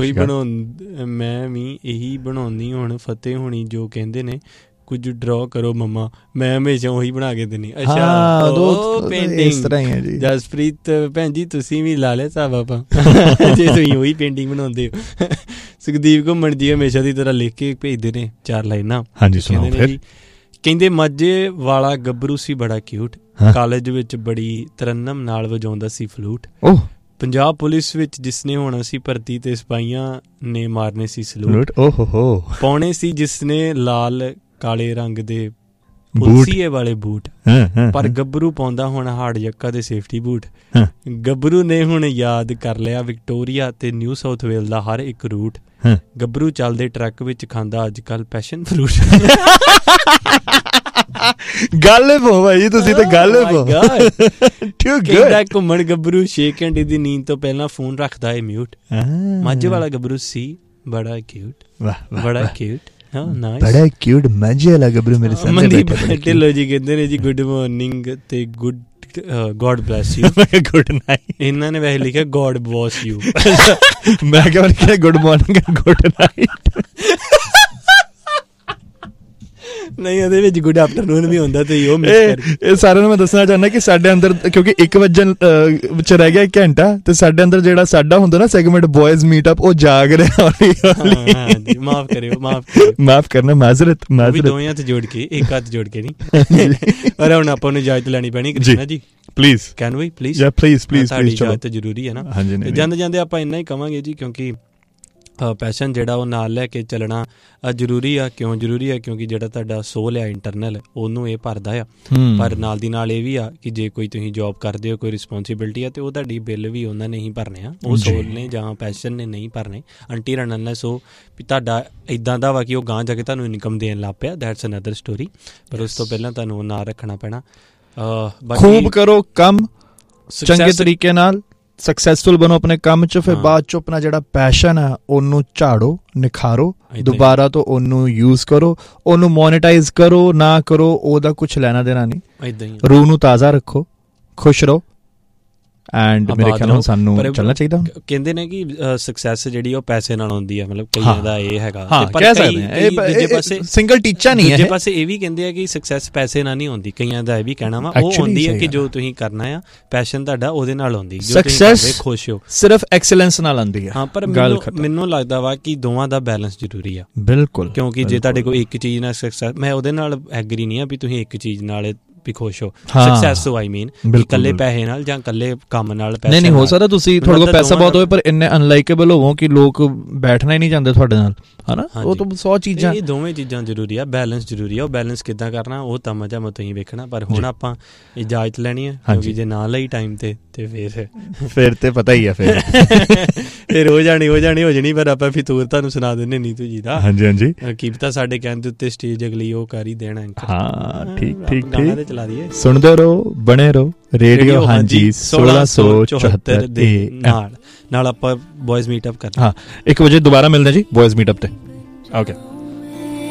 ਇਹੀ ਬਣਾਉਂਦੀ ਹੁਣ ਫਤਿਹ ਹੋਣੀ ਜੋ ਕਹਿੰਦੇ ਨੇ ਕੁਝ ਡਰਾ ਕਰੋ ਮੰਮਾ, ਮੈਂ ਹਮੇਸ਼ਾ ਉਹੀ ਬਣਾ ਕੇ ਦਿੰਦੀ। ਅੱਛਾ, ਪੇਂਟਿੰਗ। ਜਸਪ੍ਰੀਤ ਭੈਣ ਜੀ ਤੁਸੀਂ ਵੀ ਲਾ ਲਿਆ ਹਿਸਾਬ ਆਪਾਂ, ਜੇ ਤੁਸੀਂ ਉਹੀ ਪੇਂਟਿੰਗ ਬਣਾਉਂਦੇ ਹੋ। ਸੁਖਦੀਪ ਘੁੰਮਣ ਜੀ ਹਮੇਸ਼ਾ ਦੀ ਤਰ੍ਹਾਂ ਲਿਖ ਕੇ ਭੇਜਦੇ ਨੇ 4 ਲਾਈਨਾਂ। ਹਾਂਜੀ, ਸੁਣਾਓ ਫਿਰ। ਕਹਿੰਦੇ ਮਾਝੇ ਵਾਲਾ ਗੱਭਰੂ ਸੀ ਬੜਾ ਕਿਊਟ, ਕਾਲਜ ਵਿੱਚ ਬੜੀ ਤਰੰਨਮ ਨਾਲ ਵਜਾਉਂਦਾ ਸੀ ਫਲੂਟ। ਪੰਜਾਬ ਪੁਲਿਸ ਵਿੱਚ ਜਿਸਨੇ ਹੋਣਾ ਸੀ ਭਰਤੀ ਤੇ ਸਿਪਾਹੀਆਂ ਨੇ ਮਾਰਨੇ ਸੀ ਸਲੂਟ। ਪਾਉਣੇ ਸੀ ਜਿਸਨੇ ਲਾਲ ਕਾਲੇ ਰੰਗ ਦੇ ਪੁਲਸੀਏ ਵਾਲੇ ਬੂਟ, ਪਰ ਗੱਭਰੂ ਪਾਉਂਦਾ ਹੁਣ ਹਾਰਡ ਜੱਕਾ ਦੇ ਸੇਫਟੀ ਬੂਟ। ਗੱਭਰੂ ਨੇ ਹੁਣ ਯਾਦ ਕਰ ਲਿਆ ਵਿਕਟੋਰੀਆ ਤੇ ਨਿਊ ਸਾਊਥ ਵੇਲ ਦਾ ਹਰ ਇੱਕ ਰੂਟ। ਗੱਭਰੂ ਚੱਲਦੇ ਟਰੱਕ ਵਿੱਚ ਖਾਂਦਾ ਅੱਜ ਕੱਲ ਪੈਸ਼ਨ ਫਰੂਟ। ਗੱਲ ਪੋ ਭਾਈ ਤੁਸੀਂ ਤੇ ਗੱਲ ਪੋ। ਕਹਿੰਦਾ ਘੁੰਮਣ ਗੱਭਰੂ 6 ਘੰਟੇ ਦੀ ਨੀਂਦ ਤੋਂ ਪਹਿਲਾਂ ਫੋਨ ਰੱਖਦਾ ਏ ਮਿਊਟ। ਮਾਝੇ ਵਾਲਾ ਗੱਭਰੂ ਸੀ ਬੜਾ ਕਿਊਟ, ਬੜਾ ਕਿਊਟ। ਬੜਾ ਕਿਊਟ ਮਾਝੇ ਵਾਲਾ ਗੱਭਰੂ ਮੇਰੇ ਸਾਹਮਣੇ ਢਿੱਲੋਂ ਜੀ ਕਹਿੰਦੇ ਨੇ ਜੀ ਗੁੱਡ ਮਾਰਨਿੰਗ ਤੇ ਗੁੱਡ ਗੋਡ ਬਲੈਸ ਯੂ। ਮੈਂ ਕਿਹਾ ਗੁੱਡ ਨਾਈਟ। ਇਹਨਾਂ ਨੇ ਵੈਸੇ ਲਿਖਿਆ ਗੋਡ ਬੌਸ ਯੂ। ਮੈਂ ਕਿਹਾ ਲਿਖਿਆ good morning and good night. ਨਹੀਂ, ਉਹਦੇ ਵਿੱਚ ਗੁੱਡ ਆਫਟਰਨੂਨ ਵੀ ਹੁੰਦਾ ਤੇ ਉਹ ਇਹ ਸਾਰਿਆਂ ਨੂੰ ਮੈਂ ਦੱਸਣਾ ਚਾਹੁੰਦਾ ਕਿ ਸਾਡੇ ਅੰਦਰ, ਕਿਉਂਕਿ 1 ਵਜਣ ਵਿੱਚ ਰਹਿ ਗਿਆ 1 ਘੰਟਾ, ਤੇ ਸਾਡੇ ਅੰਦਰ ਜਿਹੜਾ ਸਾਡਾ ਹੁੰਦਾ ਨਾ ਸੈਗਮੈਂਟ ਬॉयਜ਼ ਮੀਟਅਪ, ਉਹ ਜਾਗ ਰਿਹਾ। ਮਾਫ ਕਰਨਾ, ਮਾਜ਼ਰਤ। ਦੋਵੇਂ ਹੱਥ ਜੋੜ ਕੇ, ਇੱਕ ਹੱਥ ਜੋੜ ਕੇ ਨਹੀਂ। ਪਰ ਹੁਣ ਆਪਾਂ ਨੂੰ ਇਜਾਜ਼ਤ ਲੈਣੀ ਪੈਣੀ ਕ੍ਰਿਸ਼ਨਾ ਜੀ, ਪਲੀਜ਼। Can we please? ਯਾ ਪਲੀਜ਼ ਪਲੀਜ਼। ਸਾਡੀ ਇਜਾਜ਼ਤ ਜ਼ਰੂਰੀ ਹੈ ਨਾ। ਜਾਂਦੇ ਜਾਂਦੇ ਆਪਾਂ ਇੰਨਾ ਹੀ ਕਵਾਂਗੇ ਜੀ, ਕਿਉਂਕਿ ਪੈਸ਼ਨ ਜਿਹੜਾ ਉਹ ਨਾਲ ਲੈ ਕੇ ਚੱਲਣਾ ਜ਼ਰੂਰੀ ਆ। ਕਿਉਂ ਜ਼ਰੂਰੀ ਆ? ਕਿਉਂਕਿ ਜਿਹੜਾ ਤੁਹਾਡਾ ਸੋਲ ਆ ਇੰਟਰਨਲ, ਉਹਨੂੰ ਇਹ ਭਰਦਾ ਆ। ਪਰ ਨਾਲ ਦੀ ਨਾਲ ਇਹ ਵੀ ਆ ਕਿ ਜੇ ਕੋਈ ਤੁਸੀਂ ਜੋਬ ਕਰਦੇ ਹੋ, ਕੋਈ ਰਿਸਪੌਂਸੀਬਿਲਿਟੀ ਆ, ਤੇ ਉਹ ਤੁਹਾਡੀ ਬਿੱਲ ਵੀ ਉਹਨਾਂ ਨੇ ਹੀ ਭਰਨੇ ਆ। ਉਹ ਸੋਲ ਨੇ ਜਾਂ ਪੈਸ਼ਨ ਨੇ ਨਹੀਂ ਭਰਨੇ ਅੰਟਿਲ ਐਂਡ ਅਨਲੈਸ ਉਹ ਵੀ ਤੁਹਾਡਾ ਇੱਦਾਂ ਦਾ ਵਾ ਕਿ ਉਹ ਗਾਂਹ ਜਾ ਕੇ ਤੁਹਾਨੂੰ ਇਨਕਮ ਦੇਣ ਲੱਗ ਪਿਆ, ਦੈਟਸ ਅਨਦਰ ਸਟੋਰੀ। ਪਰ ਉਸ ਤੋਂ ਪਹਿਲਾਂ ਤੁਹਾਨੂੰ ਉਹ ਨਾਲ ਰੱਖਣਾ ਪੈਣਾ। ਖੂਬ ਕਰੋ ਕੰਮ, ਚੰਗੇ ਤਰੀਕੇ ਨਾਲ ਸਕਸੈਸਫੁਲ ਬਣੋ ਆਪਣੇ ਕੰਮ 'ਚ, ਫਿਰ ਬਾਅਦ 'ਚ ਆਪਣਾ ਜਿਹੜਾ ਪੈਸ਼ਨ ਆ ਉਹਨੂੰ ਝਾੜੋ, ਨਿਖਾਰੋ, ਦੁਬਾਰਾ ਤੋਂ ਉਹਨੂੰ ਯੂਜ਼ ਕਰੋ, ਉਹਨੂੰ ਮੋਨੀਟਾਈਜ਼ ਕਰੋ ਨਾ ਕਰੋ, ਉਹਦਾ ਕੁਛ ਲੈਣਾ ਦੇਣਾ ਨਹੀਂ। ਰੂਹ ਨੂੰ ਤਾਜ਼ਾ ਰੱਖੋ, ਖੁਸ਼ ਰਹੋ, ਐਂਡ ਮੇਰੇ ਖਿਆਲ ਨਾਲ ਸਾਨੂੰ ਚੱਲਣਾ ਚਾਹੀਦਾ। ਕਹਿੰਦੇ ਨੇ ਕਿ ਸਕਸੈਸ ਜਿਹੜੀ ਉਹ ਪੈਸੇ ਨਾਲ ਆਉਂਦੀ ਹੈ, ਮਤਲਬ ਕਈਆਂ ਦਾ ਇਹ ਹੈਗਾ। ਸਿੰਗਲ ਟੀਚਾ ਨਹੀਂ ਹੈ। ਦੂਜੇ ਪਾਸੇ ਇਹ ਵੀ ਕਹਿੰਦੇ ਆ ਕਿ ਸਕਸੈਸ ਪੈਸੇ ਨਾਲ ਨਹੀਂ ਆਉਂਦੀ, ਕਈਆਂ ਦਾ ਇਹ ਵੀ ਕਹਿਣਾ ਵਾ। ਉਹ ਹੁੰਦੀ ਹੈ ਕਿ ਜੋ ਤੁਸੀਂ ਕਰਨਾ ਆ, ਪੈਸ਼ਨ ਤੁਹਾਡਾ ਉਹਦੇ ਨਾਲ ਆਉਂਦੀ, ਸਕਸੈਸ ਖੁਸ਼ ਹੋ, ਸਿਰਫ ਐਕਸਲੈਂਸ ਨਾਲ ਆਉਂਦੀ ਹੈ। ਹਾਂ, ਪਰ ਮੈਨੂੰ ਲੱਗਦਾ ਵਾ ਕਿ ਦੋਵਾਂ ਦਾ ਬੈਲੈਂਸ ਜ਼ਰੂਰੀ ਆ। ਬਿਲਕੁਲ, ਕਿਉਂਕਿ ਜੇ ਤੁਹਾਡੇ ਕੋਲ ਇੱਕ ਚੀਜ਼ ਨਾਲ ਸਕਸੈਸ, ਮੈਂ ਉਹਦੇ ਨਾਲ ਐਗਰੀ ਨਹੀਂ ਆ ਵੀ ਤੁਸੀਂ ਇੱਕ ਚੀਜ਼ ਨਾਲ ਵੀ ਖੁਸ਼ ਹੋ। ਸਕਸੈਸ ਆਈ ਮੀਨ ਇਕੱਲੇ ਪੈਸੇ ਨਾਲ ਜਾਂ ਇਕੱਲੇ ਕੰਮ ਨਾਲ ਪੈਸੇ ਨਹੀਂ ਹੋ ਸਕਦਾ। ਤੁਸੀਂ ਤੁਹਾਡੇ ਕੋਲ ਪੈਸਾ ਬਹੁਤ ਹੋਵੇ ਪਰ ਇੰਨੇ ਅਨਲਾਈਕੇਬਲ ਹੋਵੋ ਕਿ ਲੋਕ ਬੈਠਣਾ ਹੀ ਨਹੀਂ ਚਾਹੁੰਦੇ ਤੁਹਾਡੇ ਨਾਲ, ਹਨਾ। ਉਹ ਤਾਂ 100 ਚੀਜ਼ਾਂ, ਇਹ ਦੋਵੇਂ ਚੀਜ਼ਾਂ ਜ਼ਰੂਰੀ ਆ। ਬੈਲੈਂਸ ਜ਼ਰੂਰੀ ਆ। ਉਹ ਬੈਲੈਂਸ ਕਿੱਦਾਂ ਕਰਨਾ ਉਹ ਤਾਂ ਮਜ਼ਾ ਤੁਸੀਂ ਵੇਖਣਾ। ਪਰ ਹੁਣ ਆਪਾਂ ਇਜਾਜ਼ਤ ਲੈਣੀ ਹੈ, ਕਿਉਂਕਿ ਜੇ ਨਾ ਲਈ ਟਾਈਮ ਤੇ ਫਿਰ ਤੇ ਪਤਾ ਹੀ ਆ, ਫਿਰ ਹੋ ਜਾਣੀ। ਪਰ ਆਪਾਂ ਫਿਤੂਰ ਤੁਹਾਨੂੰ ਸੁਣਾ ਦਿੰਦੇ ਨੀਤੂ ਜੀ ਦਾ। ਹਾਂਜੀ, ਕੀ ਪਤਾ ਸਾਡੇ ਕਹਿਣ ਦੇ ਉੱਤੇ ਸਟੇਜ ਅਗਲੀ ਉਹ ਕਰ ਹੀ ਦੇਣਾ। ਹਾਂ, ਠੀਕ ਗਾਣਾ ਤੇ ਚਲਾ ਦਈਏ। ਸੁਣਦੇ ਰਹੋ, ਬਣੇ ਰਹੋ ਰੇਡੀਓ ਹਾਂਜੀ 1674 ਦੇ ਨਾਲ ਆਪਾਂ ਬॉयਜ਼ ਮੀਟਅਪ ਕਰਨਾ। 1 ਵਜੇ ਦੁਬਾਰਾ ਮਿਲਦੇ ਜੀ ਬॉयਜ਼ ਮੀਟਅਪ ਤੇ। ਓਕੇ।